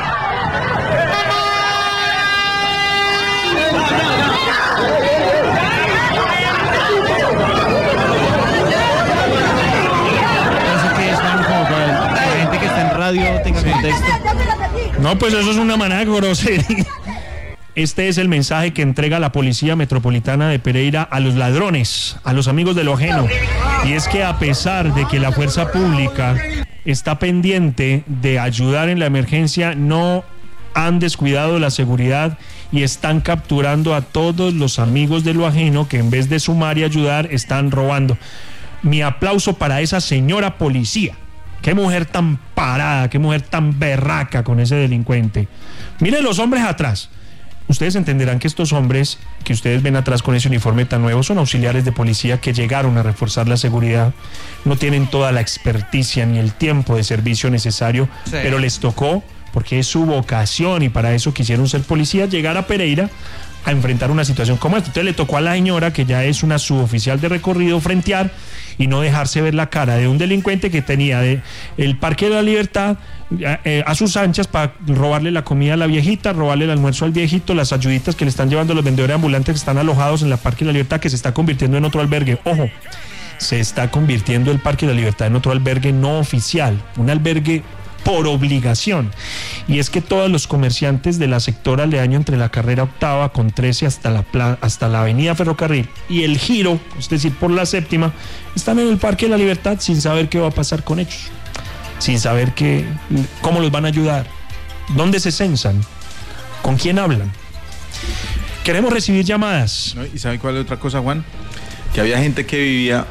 Eso que es Juan, como para la gente que está en radio tenga contexto. No, pues eso es una manera de grosería. Este es el mensaje que entrega la Policía Metropolitana de Pereira a los ladrones, a los amigos de lo ajeno. Y es que a pesar de que la fuerza pública está pendiente de ayudar en la emergencia, no han descuidado la seguridad y están capturando a todos los amigos de lo ajeno que en vez de sumar y ayudar están robando. Mi aplauso para esa señora policía. Qué mujer tan parada, qué mujer tan berraca con ese delincuente. Miren los hombres atrás. Ustedes entenderán que estos hombres que ustedes ven atrás con ese uniforme tan nuevo son auxiliares de policía que llegaron a reforzar la seguridad. No tienen toda la experticia ni el tiempo de servicio necesario, Sí. pero les tocó, porque es su vocación y para eso quisieron ser policías, llegar a Pereira a enfrentar una situación como esta. Entonces le tocó a la señora, que ya es una suboficial de recorrido, frentear y no dejarse ver la cara de un delincuente que tenía de el Parque de la Libertad eh, a sus anchas para robarle la comida a la viejita, robarle el almuerzo al viejito, las ayuditas que le están llevando los vendedores ambulantes que están alojados en la Parque de la Libertad, que se está convirtiendo en otro albergue. Ojo, se está convirtiendo el Parque de la Libertad en otro albergue no oficial, un albergue por obligación. Y es que todos los comerciantes de la sector aledaño entre la carrera octava con trece hasta la, pla- hasta la avenida Ferrocarril y el giro, es decir, por la séptima, están en el Parque de la Libertad sin saber qué va a pasar con ellos, sin saber qué, cómo los van a ayudar, dónde se censan, con quién hablan. Queremos recibir llamadas. ¿No? ¿Y sabe cuál es otra cosa, Juan? Que había gente que vivía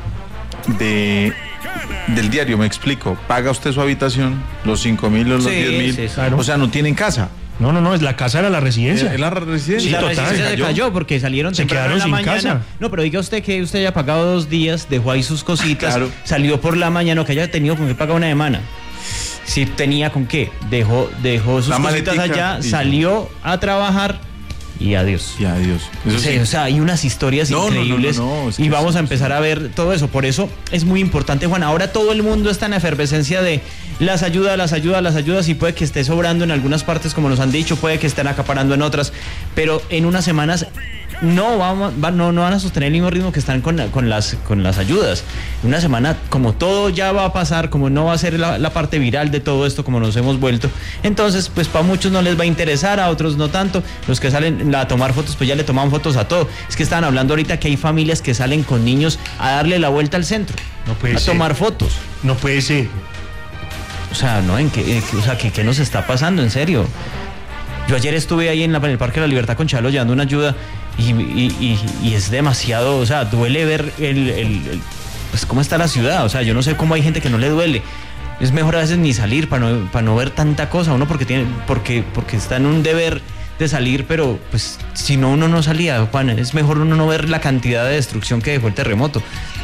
de del diario, me explico. Paga usted su habitación, los cinco mil o los Sí, diez mil. sí, claro. O sea, no tienen casa. No, no, no, es la casa, era la residencia. ¿Es la residencia? Y la total, resistencia se se cayó. cayó porque salieron Se temprano quedaron en la sin mañana. casa. No, pero diga usted que usted haya pagado dos días, dejó ahí sus cositas, Claro. salió por la mañana, o que haya tenido con qué pagar una semana. Si tenía con qué, dejó, dejó sus La cositas maletica allá, y- salió a trabajar y adiós. Y adiós. Eso Sí, sí. o sea, hay unas historias No, no, no, increíbles no, no, es que y vamos sí, a empezar a ver todo eso. Por eso es muy importante, Juan. Ahora todo el mundo está en la efervescencia de las ayudas, las ayudas, las ayudas y puede que esté sobrando en algunas partes, como nos han dicho, puede que estén acaparando en otras, pero en unas semanas no, vamos, va- no, no van a sostener el mismo ritmo que están con, la- con, las, con las ayudas. En una semana, como todo ya va a pasar, como no va a ser la, la parte viral de todo esto, como nos hemos vuelto, entonces pues para muchos no les va a interesar, a otros no tanto. Los que salen a tomar fotos, pues ya le toman fotos a todo. Es que estaban hablando ahorita que hay familias que salen con niños a darle la vuelta al centro, No puede a ser. tomar fotos. No puede ser. O sea, ¿no? ¿En qué, eh, o sea, ¿qué, qué nos está pasando? En serio. Yo ayer estuve ahí en, la, en el Parque de la Libertad con Chalo llevando una ayuda y, y, y, y es demasiado, o sea, duele ver el, el, el, pues cómo está la ciudad, o sea, yo no sé cómo hay gente que no le duele. Es mejor a veces ni salir para no, para no ver tanta cosa, uno porque tiene, porque, porque está en un deber de salir, pero pues si no uno no salía, Juan, es mejor uno no ver la cantidad de destrucción que dejó el terremoto.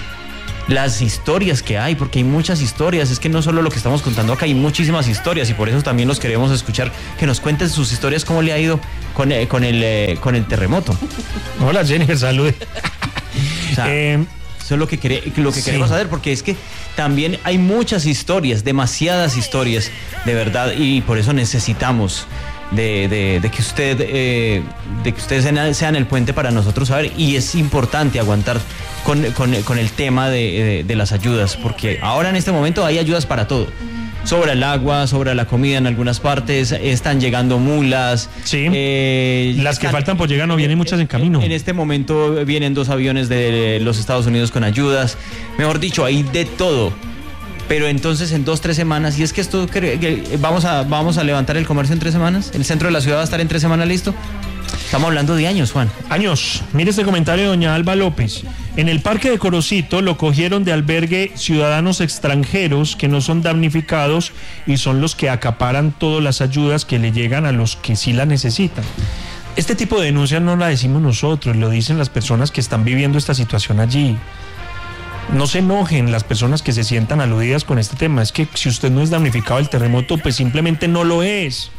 Las historias que hay, porque hay muchas historias, es que no solo lo que estamos contando acá, hay muchísimas historias y por eso también los queremos escuchar, que nos cuenten sus historias, cómo le ha ido con, eh, con, el, eh, con el terremoto. Hola Jennifer, salud. O sea, eh, eso es lo que, quere, lo que sí. queremos saber, porque es que también hay muchas historias, demasiadas historias, de verdad, y por eso necesitamos de, de, de que usted eh, de que ustedes sean, sean el puente para nosotros saber, y es importante aguantar con, con, con el tema de, de, de las ayudas, porque ahora en este momento hay ayudas para todo. Sobra el agua, sobra la comida en algunas partes, están llegando mulas. Sí, eh, las están, que faltan pues llegan o vienen muchas en camino. En, en este momento vienen dos aviones de los Estados Unidos con ayudas. Mejor dicho, hay de todo. Pero entonces en dos, tres semanas, y es que esto, vamos a, vamos a levantar el comercio en tres semanas, el centro de la ciudad va a estar en tres semanas listo. Estamos hablando de años, Juan. Años. Mire este comentario de doña Alba López. En el Parque de Corocito lo cogieron de albergue ciudadanos extranjeros que no son damnificados y son los que acaparan todas las ayudas que le llegan a los que sí la necesitan. Este tipo de denuncias no la decimos nosotros, lo dicen las personas que están viviendo esta situación allí. No se enojen las personas que se sientan aludidas con este tema. Es que si usted no es damnificado del terremoto, pues simplemente no lo es.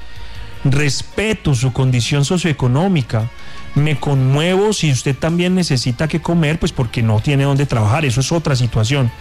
Respeto su condición socioeconómica. Me conmuevo si usted también necesita que comer, pues porque no tiene dónde trabajar. Eso es otra situación.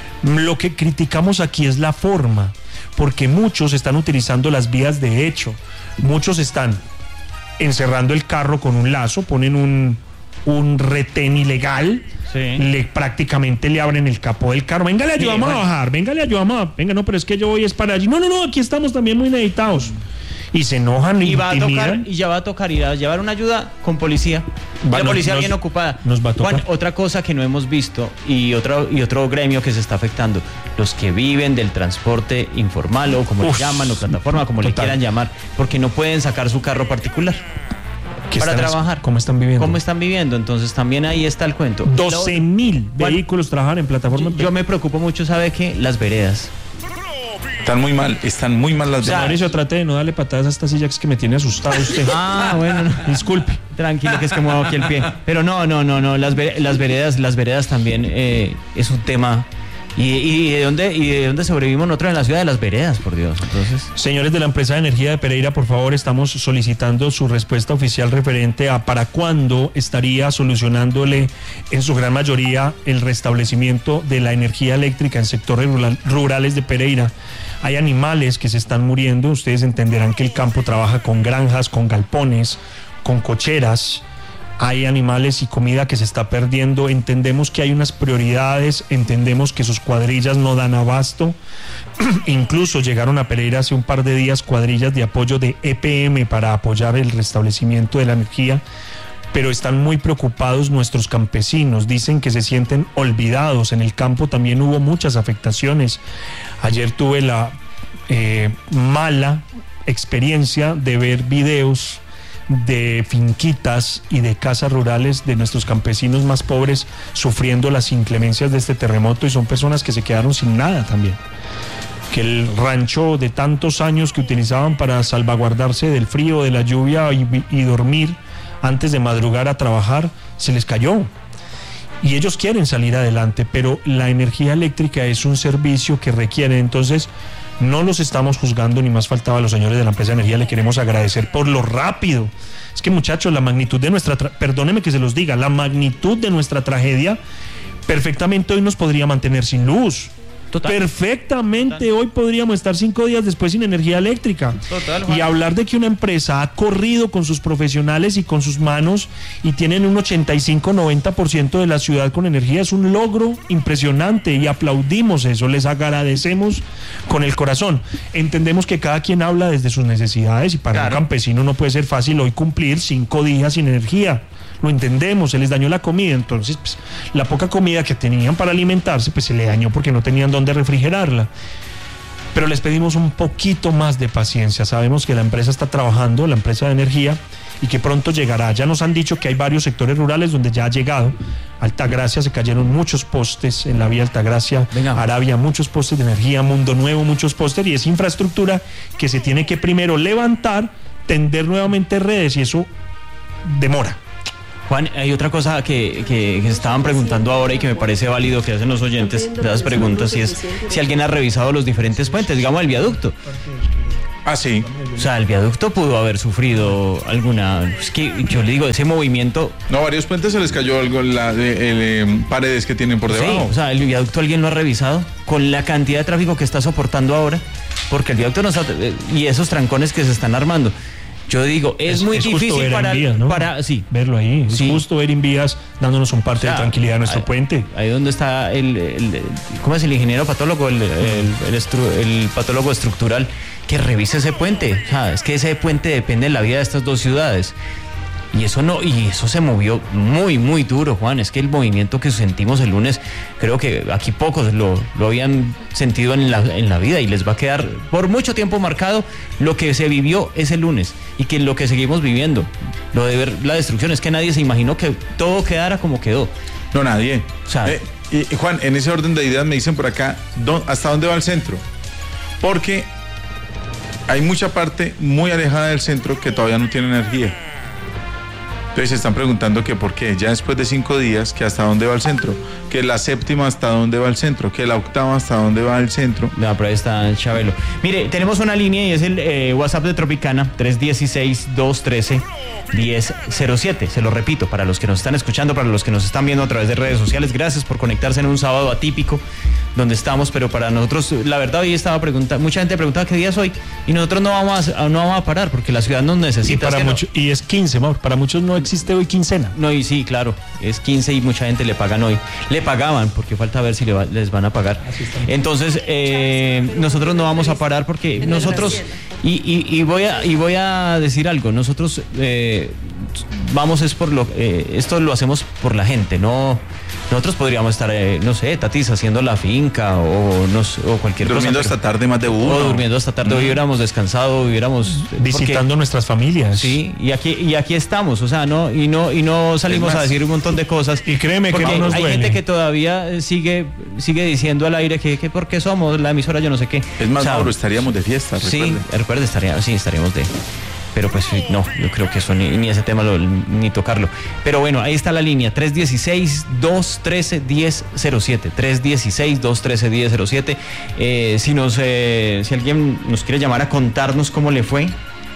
Lo que criticamos aquí es la forma, porque muchos están utilizando las vías de hecho. Muchos están encerrando el carro con un lazo, ponen un, un retén ilegal. Sí. Le prácticamente le abren el capó del carro. Venga, le ayudamos sí, a bajar. Venga, le ayudamos a... Venga, no, pero es que yo voy es para allí. No, no, no, aquí estamos también muy necesitados. Y se enojan y, y va a tocar, y ya va a tocar ir a llevar una ayuda con policía. Va, la policía nos, bien ocupada. Nos va a tocar. Juan, otra cosa que no hemos visto y otro, y otro gremio que se está afectando, los que viven del transporte informal o como Uf, le llaman, o plataforma, como total. le quieran llamar, porque no pueden sacar su carro particular para están, trabajar. ¿Cómo están viviendo? ¿Cómo están viviendo? Entonces también ahí está el cuento. doce mil vehículos trabajan en plataforma. Yo, yo me preocupo mucho, ¿sabe qué? Las veredas. Están muy mal, están muy mal las veredas. Mauricio, trate de no darle patadas a esta silla, que es que me tiene asustado usted. Ah, bueno. No. Disculpe. Tranquilo, que es que muevo aquí el pie. Pero no, no, no, no. Las, ver, las veredas, las veredas también eh, es un tema. ¿Y, y, de dónde, ¿Y de dónde sobrevivimos nosotros en la ciudad de las veredas, por Dios? Entonces, señores de la empresa de energía de Pereira, por favor, estamos solicitando su respuesta oficial referente a para cuándo estaría solucionándole en su gran mayoría el restablecimiento de la energía eléctrica en sectores rural, rurales de Pereira. Hay animales que se están muriendo, ustedes entenderán que el campo trabaja con granjas, con galpones, con cocheras. Hay animales y comida que se está perdiendo. Entendemos que hay unas prioridades, entendemos que sus cuadrillas no dan abasto. Incluso llegaron a Pereira hace un par de días cuadrillas de apoyo de E P M para apoyar el restablecimiento de la energía, pero están muy preocupados nuestros campesinos. Dicen que se sienten olvidados. En el campo también hubo muchas afectaciones. Ayer tuve la eh, mala experiencia de ver videos de finquitas y de casas rurales de nuestros campesinos más pobres sufriendo las inclemencias de este terremoto, y son personas que se quedaron sin nada también. Que el rancho de tantos años que utilizaban para salvaguardarse del frío, de la lluvia y, y dormir antes de madrugar a trabajar, se les cayó. Y ellos quieren salir adelante, pero la energía eléctrica es un servicio que requiere. Entonces, no los estamos juzgando, ni más faltaba. A los señores de la empresa de energía le queremos agradecer por lo rápido. Es que, muchachos, la magnitud de nuestra, tra- perdóneme que se los diga, la magnitud de nuestra tragedia perfectamente hoy nos podría mantener sin luz. Total. Perfectamente Total. Hoy podríamos estar cinco días después sin energía eléctrica. Total, y hablar de que una empresa ha corrido con sus profesionales y con sus manos y tienen un ochenta y cinco a noventa por ciento de la ciudad con energía es un logro impresionante, y aplaudimos eso, les agradecemos con el corazón. Entendemos que cada quien habla desde sus necesidades, y para claro. un campesino no puede ser fácil hoy cumplir cinco días sin energía. Lo entendemos, se les dañó la comida, entonces pues, la poca comida que tenían para alimentarse pues se le dañó porque no tenían dónde refrigerarla. pero les pedimos un poquito más de paciencia. Sabemos que la empresa está trabajando, la empresa de energía, y que pronto llegará. Ya nos han dicho que hay varios sectores rurales donde ya ha llegado. Altagracia se cayeron muchos postes en la vía Altagracia, Venga. Arabia, muchos postes de energía, Mundo Nuevo, muchos postes, y es infraestructura que se tiene que primero levantar, tender nuevamente redes, y eso demora. Juan, hay otra cosa que, que, que se estaban preguntando ahora y que me parece válido que hacen los oyentes de las preguntas, y es si alguien ha revisado los diferentes puentes, digamos el viaducto. Ah, sí. O sea, el viaducto pudo haber sufrido alguna... Es que yo le digo, ese movimiento... No, varios puentes se les cayó algo en las eh, paredes que tienen por debajo. Sí, o sea, el viaducto alguien lo ha revisado con la cantidad de tráfico que está soportando ahora, porque el viaducto no está... Y esos trancones que se están armando. Yo digo, es, es muy es difícil para, Invías, ¿no? para sí. verlo ahí. Es sí. justo ver Invías dándonos un parte o sea, de tranquilidad a nuestro ahí, puente. Ahí donde está el, el, el ¿cómo es el ingeniero patólogo? El, el, el, estru, el patólogo estructural que revise ese puente. O sea, es que ese puente depende de la vida de estas dos ciudades. Y eso no, y eso se movió muy, muy duro, Juan. Es que el movimiento que sentimos el lunes, creo que aquí pocos lo, lo habían sentido en la, en la vida, y les va a quedar por mucho tiempo marcado lo que se vivió ese lunes y que lo que seguimos viviendo. Lo de ver la destrucción, es que nadie se imaginó que todo quedara como quedó. No, nadie. O sea, eh, y, Juan, en ese orden de ideas me dicen por acá, ¿hasta dónde va el centro? Porque hay mucha parte muy alejada del centro que todavía no tiene energía. Entonces se están preguntando que por qué, ya después de cinco días, que hasta dónde va el centro, que la séptima hasta dónde va el centro, que la octava hasta dónde va el centro. No, pero ahí está Chabelo. Mire, tenemos una línea y es el eh, WhatsApp de Tropicana, tres uno seis, dos uno tres, uno cero cero siete. Se lo repito, para los que nos están escuchando, para los que nos están viendo a través de redes sociales, gracias por conectarse en un sábado atípico donde estamos, pero para nosotros, la verdad, hoy estaba preguntando, mucha gente preguntaba qué día es hoy, y nosotros no vamos a, no vamos a parar, porque la ciudad nos necesita. Y, para mucho, no. y es quince, Mauro, para muchos no existe hoy quincena. No, y sí, claro, es quince y mucha gente le pagan hoy. Le pagaban, porque falta ver si le va, les van a pagar. Entonces, eh, nosotros no vamos a parar porque nosotros, y, y, y, voy a, y voy a decir algo, nosotros eh, vamos es por lo, eh, esto lo hacemos por la gente, no... Nosotros podríamos estar, eh, no sé, Tatis, haciendo la finca o, nos, o cualquier durmiendo cosa. Durmiendo hasta tarde más de uno. O durmiendo hasta tarde, mm. hubiéramos descansado, hubiéramos... Visitando porque, nuestras familias. Sí, y aquí, y aquí estamos, o sea, no, y no, y no salimos a decir un montón de cosas. Y créeme que no nos hay duele. gente que todavía sigue, sigue diciendo al aire que, que porque somos la emisora yo no sé qué. Es más, o sea, Mauro, estaríamos de fiesta, recuerde. Sí, recuerde, estaría, sí, estaríamos de... Pero pues no, yo creo que eso ni, ni ese tema lo, ni tocarlo. Pero bueno, ahí está la línea, tres uno seis, dos uno tres, uno cero cero siete, tres uno seis, dos uno tres, uno cero cero siete. Eh, si, nos, eh, si alguien nos quiere llamar a contarnos cómo le fue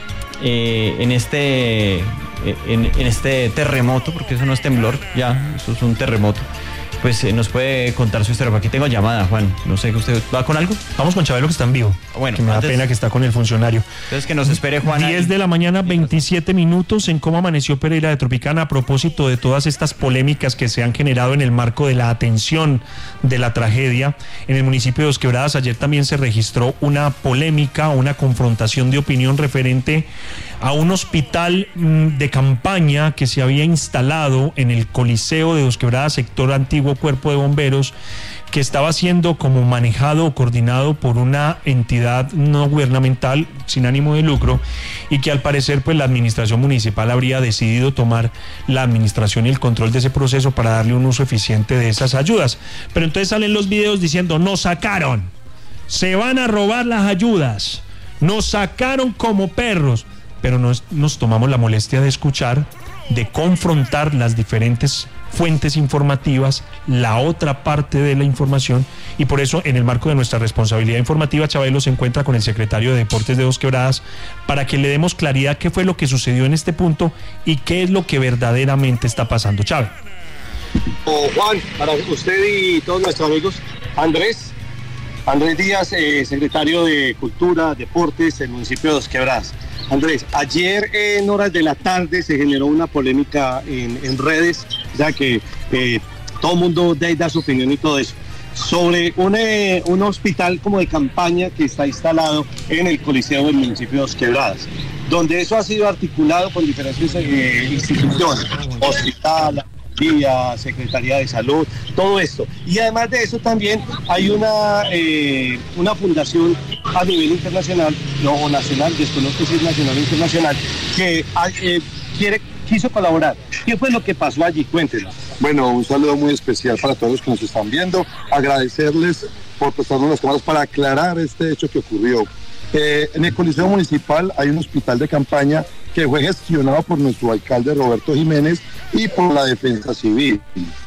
eh, en, este, en, en este terremoto, porque eso no es temblor, ya, eso es un terremoto, pues eh, nos puede contar su historia. Aquí tengo llamada, Juan. No sé, ¿usted va con algo? Vamos con Chabelo, que está en vivo. Bueno, que me antes, da pena que está con el funcionario. Entonces que nos espere, Juan. diez de la mañana, veintisiete minutos, en cómo amaneció Pereira de Tropicana a propósito de todas estas polémicas que se han generado en el marco de la atención de la tragedia. En el municipio de Dos Quebradas ayer también se registró una polémica, una confrontación de opinión referente a un hospital de campaña que se había instalado en el Coliseo de Dos Quebradas, sector antiguo Cuerpo de Bomberos, que estaba siendo como manejado o coordinado por una entidad no gubernamental sin ánimo de lucro, y que al parecer pues la administración municipal habría decidido tomar la administración y el control de ese proceso para darle un uso eficiente de esas ayudas. Pero entonces salen los videos diciendo: nos sacaron, se van a robar las ayudas, nos sacaron como perros. Pero nos, nos tomamos la molestia de escuchar, de confrontar las diferentes fuentes informativas, la otra parte de la información, y por eso, en el marco de nuestra responsabilidad informativa, Chabelo se encuentra con el secretario de Deportes de Dos Quebradas para que le demos claridad qué fue lo que sucedió en este punto y qué es lo que verdaderamente está pasando. Chávez. Oh, Juan, para usted y todos nuestros amigos, Andrés, Andrés Díaz, eh, secretario de Cultura, Deportes del municipio de Dos Quebradas. Andrés, ayer en horas de la tarde se generó una polémica en, en redes, ya que eh, todo el mundo da, da su opinión y todo eso, sobre un, eh, un hospital como de campaña que está instalado en el Coliseo del municipio de Dos Quebradas, donde eso ha sido articulado con diferentes eh, instituciones, hospital, Vía, Secretaría de Salud, todo esto. Y además de eso también hay una, eh, una fundación a nivel internacional, no, o nacional, desconozco si es nacional o internacional, que eh, quiere, quiso colaborar. ¿Qué fue lo que pasó allí? Cuéntenos. Bueno, un saludo muy especial para todos los que nos están viendo, agradecerles por prestarnos las cámaras para aclarar este hecho que ocurrió. Eh, en el Coliseo Municipal hay un hospital de campaña que fue gestionado por nuestro alcalde Roberto Jiménez y por la Defensa Civil.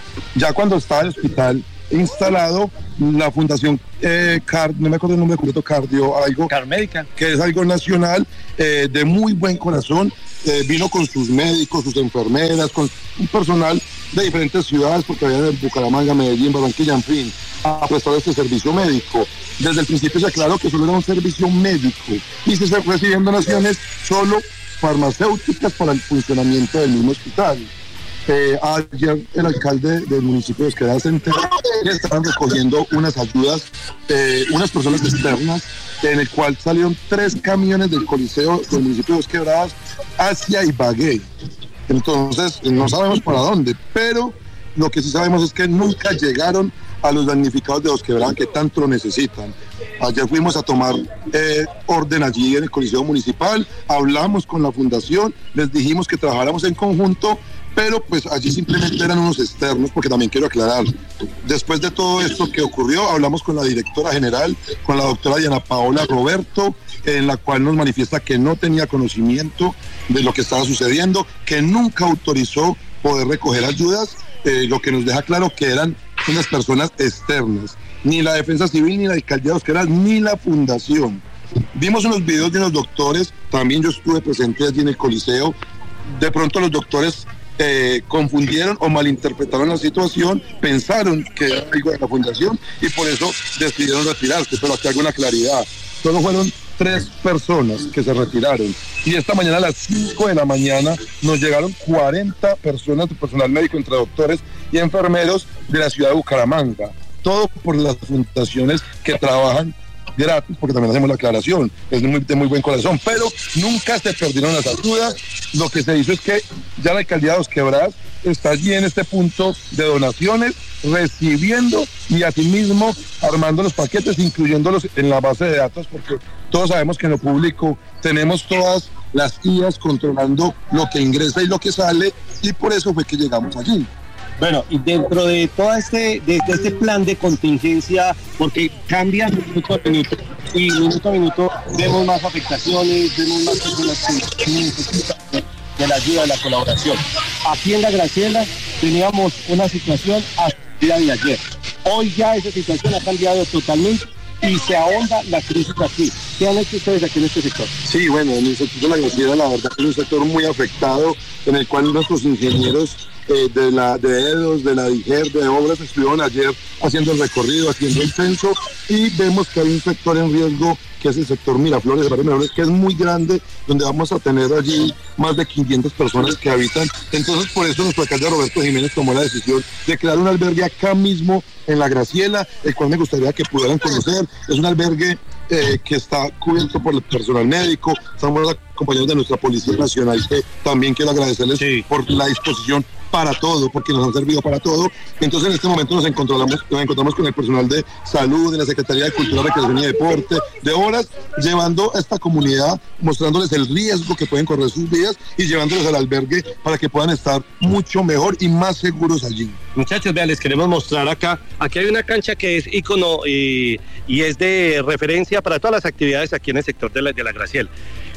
Ya cuando estaba el hospital instalado, la Fundación eh, Car, no me acuerdo el nombre completo, Cardio, algo, Carmédica, que es algo nacional, eh, de muy buen corazón, eh, vino con sus médicos, sus enfermeras, con un personal de diferentes ciudades, porque había en Bucaramanga, Medellín, Barranquilla, en fin, a prestar este servicio médico. Desde el principio se aclaró que solo era un servicio médico y se está recibiendo donaciones solo farmacéuticas para el funcionamiento del mismo hospital. Eh, ayer el alcalde del municipio de Quebradas se enteró que estaban recogiendo unas ayudas, eh, unas personas externas, en el cual salieron tres camiones del Coliseo del municipio de Quebradas hacia Ibagué. Entonces no sabemos para dónde, pero lo que sí sabemos es que nunca llegaron a los damnificados de Dos Quebradas que tanto lo necesitan. Ayer fuimos a tomar eh, orden allí en el Coliseo Municipal, hablamos con la fundación, les dijimos que trabajáramos en conjunto, pero pues allí simplemente eran unos externos, porque también quiero aclarar, después de todo esto que ocurrió, hablamos con la directora general, con la doctora Diana Paola Roberto, en la cual nos manifiesta que no tenía conocimiento de lo que estaba sucediendo, que nunca autorizó poder recoger ayudas, eh, lo que nos deja claro que eran unas personas externas, ni la Defensa Civil, ni la Alcaldía de Dos Quebradas, ni la Fundación. Vimos unos videos de unos doctores, también yo estuve presente allí en el Coliseo, de pronto los doctores eh, confundieron o malinterpretaron la situación, pensaron que era algo de la Fundación y por eso decidieron retirarse, pero aquí hago una claridad, solo fueron tres personas que se retiraron y esta mañana a las cinco de la mañana nos llegaron cuarenta personas de personal médico entre doctores y enfermeros de la ciudad de Bucaramanga, todo por las fundaciones que trabajan gratis, porque también hacemos la aclaración, es muy, de muy buen corazón, pero nunca se perdieron las ayudas. Lo que se hizo es que ya la alcaldía de Dos Quebradas está allí en este punto de donaciones, recibiendo y asimismo armando los paquetes, incluyéndolos en la base de datos, porque todos sabemos que en lo público tenemos todas las I As controlando lo que ingresa y lo que sale, y por eso fue que llegamos allí. Bueno, y dentro de todo este, de, de este plan de contingencia, porque cambia minuto a minuto, y minuto a minuto vemos más afectaciones, vemos más personas que necesitan de la ayuda, de la colaboración. Aquí en La Graciela teníamos una situación hasta el día de ayer. Hoy ya esa situación ha cambiado totalmente y se ahonda la crisis aquí. ¿Qué han hecho ustedes aquí en este sector? Sí, bueno, en el sector de La Graciela la verdad es un sector muy afectado, en el cual nuestros ingenieros Eh, de la de EDOS, de la DIGER, de obras, estuvieron ayer haciendo el recorrido, haciendo el censo, y vemos que hay un sector en riesgo, que es el sector Miraflores, el barrio Miraflores, que es muy grande, donde vamos a tener allí más de quinientas personas que habitan. Entonces, por eso nuestro alcalde Roberto Jiménez tomó la decisión de crear un albergue acá mismo en La Graciela, el cual me gustaría que pudieran conocer. Es un albergue eh, que está cubierto por el personal médico, estamos acompañados de nuestra Policía Nacional, que también quiero agradecerles sí. por la disposición para todo, porque nos han servido para todo. Entonces en este momento nos encontramos, nos encontramos con el personal de salud, de la Secretaría de Cultura, Recreación y Deporte, de obras, llevando a esta comunidad, mostrándoles el riesgo que pueden correr sus vidas y llevándoles al albergue para que puedan estar mucho mejor y más seguros allí. Muchachos, vean, les queremos mostrar acá, aquí hay una cancha que es ícono y, y es de referencia para todas las actividades aquí en el sector de la, de la Graciela.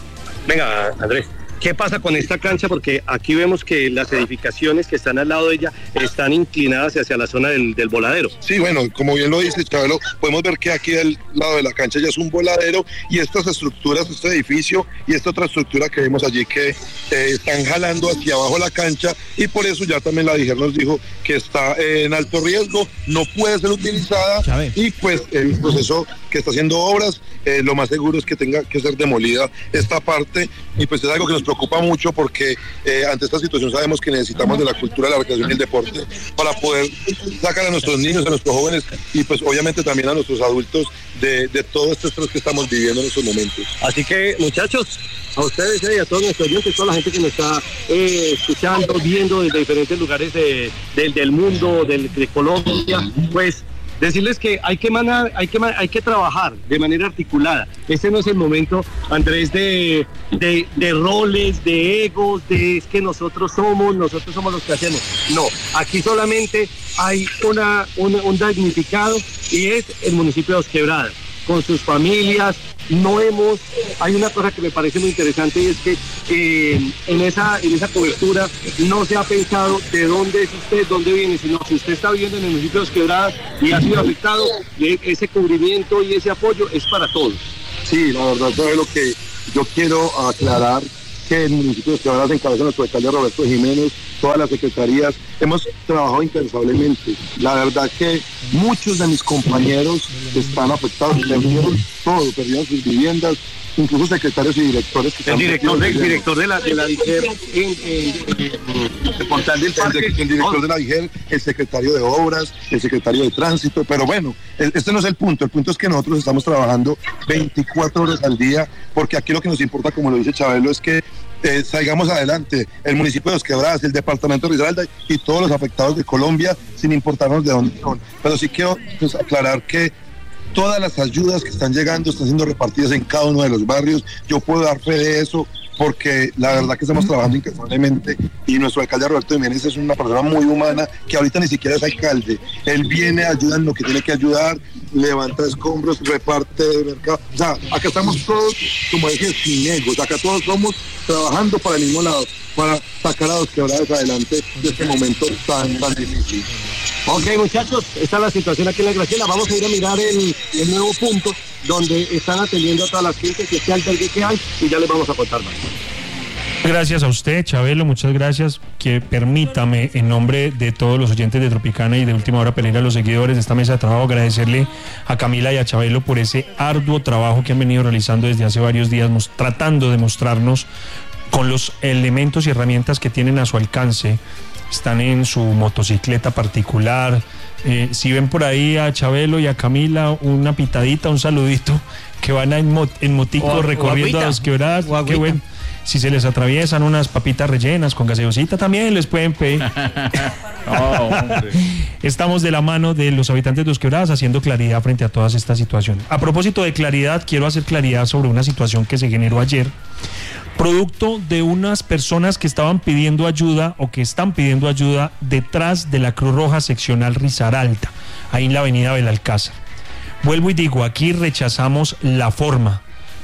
Venga, Andrés. ¿Qué pasa con esta cancha? Porque aquí vemos que las edificaciones que están al lado de ella están inclinadas hacia la zona del, del voladero. Sí, bueno, como bien lo dice Chabelo, podemos ver que aquí del lado de la cancha ya es un voladero y estas estructuras, este edificio y esta otra estructura que vemos allí que eh, están jalando hacia abajo la cancha, y por eso ya también la DIGER nos dijo que está eh, en alto riesgo, no puede ser utilizada, y pues el proceso que está haciendo obras, eh, lo más seguro es que tenga que ser demolida esta parte, y pues es algo que nos preocupa mucho porque eh, ante esta situación sabemos que necesitamos de la cultura, la recreación y el deporte para poder sacar a nuestros niños, a nuestros jóvenes y pues obviamente también a nuestros adultos de, de todo este estrés que estamos viviendo en estos momentos. Así que muchachos, a ustedes y eh, a todos nuestros oyentes, toda la gente que nos está eh, escuchando, viendo desde diferentes lugares de, de, del mundo, de, de Colombia, pues decirles que hay que manar, hay que hay que trabajar de manera articulada. Este no es el momento, Andrés, de, de, de roles, de egos, de es que nosotros somos, nosotros somos los que hacemos. No, aquí solamente hay una, una un damnificado y es el municipio de Dos Quebradas, con sus familias. No hemos, hay una cosa que me parece muy interesante y es que eh, en esa en esa cobertura no se ha pensado de dónde es usted, dónde viene, sino si usted está viviendo en el municipio de Dos Quebradas y ha sido afectado, ese cubrimiento y ese apoyo es para todos. Sí, la verdad es lo que yo quiero aclarar, que el municipio de Dos Quebradas encabeza nuestro alcalde Roberto Jiménez, todas las secretarías, hemos trabajado incansablemente. La verdad que muchos de mis compañeros están afectados, perdieron todo, perdieron sus viviendas, incluso secretarios y directores que el director, de, director de la de la DIGER en, en, en el portal del parque, el, el director de la DIGER, el secretario de obras, el secretario de tránsito, pero bueno, este no es el punto, el punto es que nosotros estamos trabajando veinticuatro horas al día, porque aquí lo que nos importa, como lo dice Chabelo, es que Eh, salgamos adelante, el municipio de Dos Quebradas, el departamento de Risaralda y todos los afectados de Colombia, sin importarnos de dónde son. Pero sí quiero pues, aclarar que todas las ayudas que están llegando están siendo repartidas en cada uno de los barrios. Yo puedo dar fe de eso, porque la verdad que estamos trabajando incansablemente y nuestro alcalde Roberto Jiménez es una persona muy humana que ahorita ni siquiera es alcalde. Él viene, ayuda en lo que tiene que ayudar, levanta escombros, reparte de mercado. O sea, acá estamos todos, como dije, sin egos. Acá todos somos trabajando para el mismo lado, para sacar a Dos Quebradas adelante de este momento tan, tan difícil. Ok, muchachos, esta es la situación aquí en la Graciela. Vamos a ir a mirar el, el nuevo punto donde están atendiendo a todas las gentes que este albergue que hay y ya les vamos a contar más. Gracias a usted, Chabelo, muchas gracias. Que permítame, en nombre de todos los oyentes de Tropicana y de Última Hora Pereira, los seguidores de esta mesa de trabajo, agradecerle a Camila y a Chabelo por ese arduo trabajo que han venido realizando desde hace varios días, tratando de mostrarnos con los elementos y herramientas que tienen a su alcance. Están en su motocicleta particular. Eh, si ven por ahí a Chabelo y a Camila, una pitadita, un saludito, que van en, mot en motico o, recorriendo o a Dos Quebradas, qué bueno. Si se les atraviesan unas papitas rellenas con gaseosita, también les pueden pedir. Oh, estamos de la mano de los habitantes de Dos Quebradas haciendo claridad frente a todas estas situaciones. A propósito de claridad, quiero hacer claridad sobre una situación que se generó ayer, producto de unas personas que estaban pidiendo ayuda o que están pidiendo ayuda detrás de la Cruz Roja seccional Risaralda, ahí en la avenida Belalcázar. Vuelvo y digo, aquí rechazamos la forma.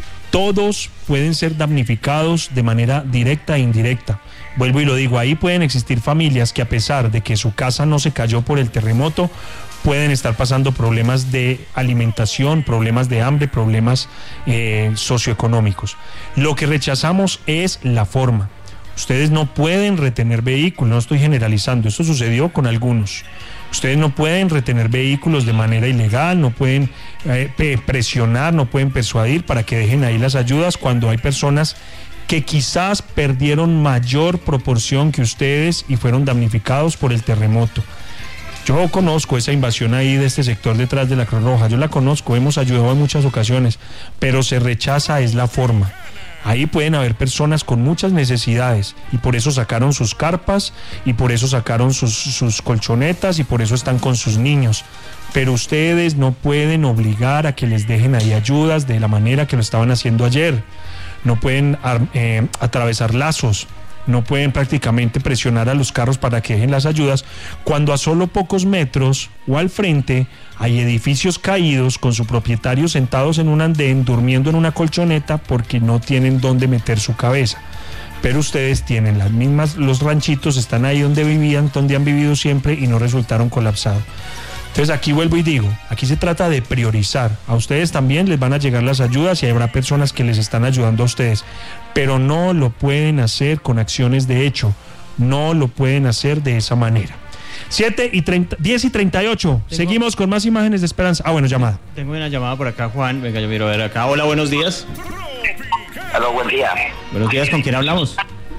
Todos pueden ser damnificados de manera directa e indirecta. Vuelvo y lo digo, ahí pueden existir familias que, a pesar de que su casa no se cayó por el terremoto, pueden estar pasando problemas de alimentación, problemas de hambre, problemas eh, socioeconómicos. Lo que rechazamos es la forma. Ustedes no pueden retener vehículos, no estoy generalizando, esto sucedió con algunos. Ustedes no pueden retener vehículos de manera ilegal, no pueden eh, presionar, no pueden persuadir para que dejen ahí las ayudas cuando hay personas que quizás perdieron mayor proporción que ustedes y fueron damnificados por el terremoto. Yo conozco esa invasión ahí de este sector detrás de la Cruz Roja, yo la conozco, hemos ayudado en muchas ocasiones, pero se rechaza es la forma. Ahí pueden haber personas con muchas necesidades y por eso sacaron sus carpas y por eso sacaron sus, sus colchonetas y por eso están con sus niños. Pero ustedes no pueden obligar a que les dejen ahí ayudas de la manera que lo estaban haciendo ayer. No pueden eh, atravesar lazos, no pueden prácticamente presionar a los carros para que dejen las ayudas cuando a solo pocos metros o al frente hay edificios caídos con su propietario sentados en un andén durmiendo en una colchoneta porque no tienen dónde meter su cabeza. Pero ustedes tienen las mismas, los ranchitos están ahí donde vivían, donde han vivido siempre y no resultaron colapsados. Entonces aquí vuelvo y digo, aquí se trata de priorizar. A ustedes también les van a llegar las ayudas y habrá personas que les están ayudando a ustedes, pero no lo pueden hacer con acciones de hecho, no lo pueden hacer de esa manera. siete y treinta, diez y treinta y ocho, tengo, seguimos con más imágenes de esperanza. Ah, bueno, llamada. Tengo una llamada por acá, Juan. Venga, yo miro a ver acá. Hola, buenos días. Hola, buen día. Buenos días, ¿con quién hablamos?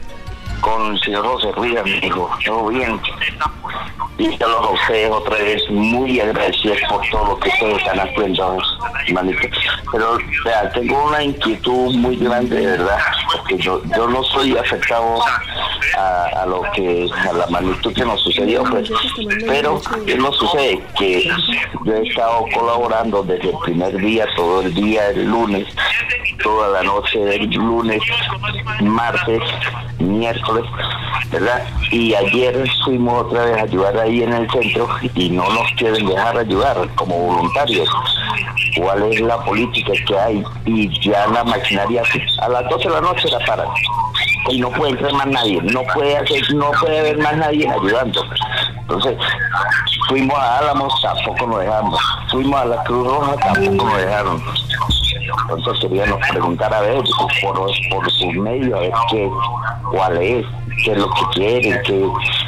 Con el señor José Ruiz, amigo. Todo bien. Y yo los José otra vez muy agradecido por todo lo que ustedes están haciendo, manito. Pero, o sea, tengo una inquietud muy grande, de verdad, porque yo, yo no soy afectado a, a lo que, a la magnitud que nos sucedió, pues. Pero, ¿qué nos sucede? Que yo he estado colaborando desde el primer día, todo el día, el lunes, toda la noche del lunes, martes, miércoles, ¿verdad? Y ayer fuimos otra vez a ayudar ahí en el centro y no nos quieren dejar ayudar como voluntarios. ¿Cuál es la política que hay? Y ya la maquinaria a las doce de la noche la paran y no puede entrar más nadie, no puede hacer, no puede haber más nadie ayudando. Entonces fuimos a Álamos, tampoco nos dejaron, fuimos a la Cruz Roja, tampoco nos dejaron. Entonces queríamos preguntar a ver por, por sus medios, a ver qué, cuál es, qué es lo que quieren, qué,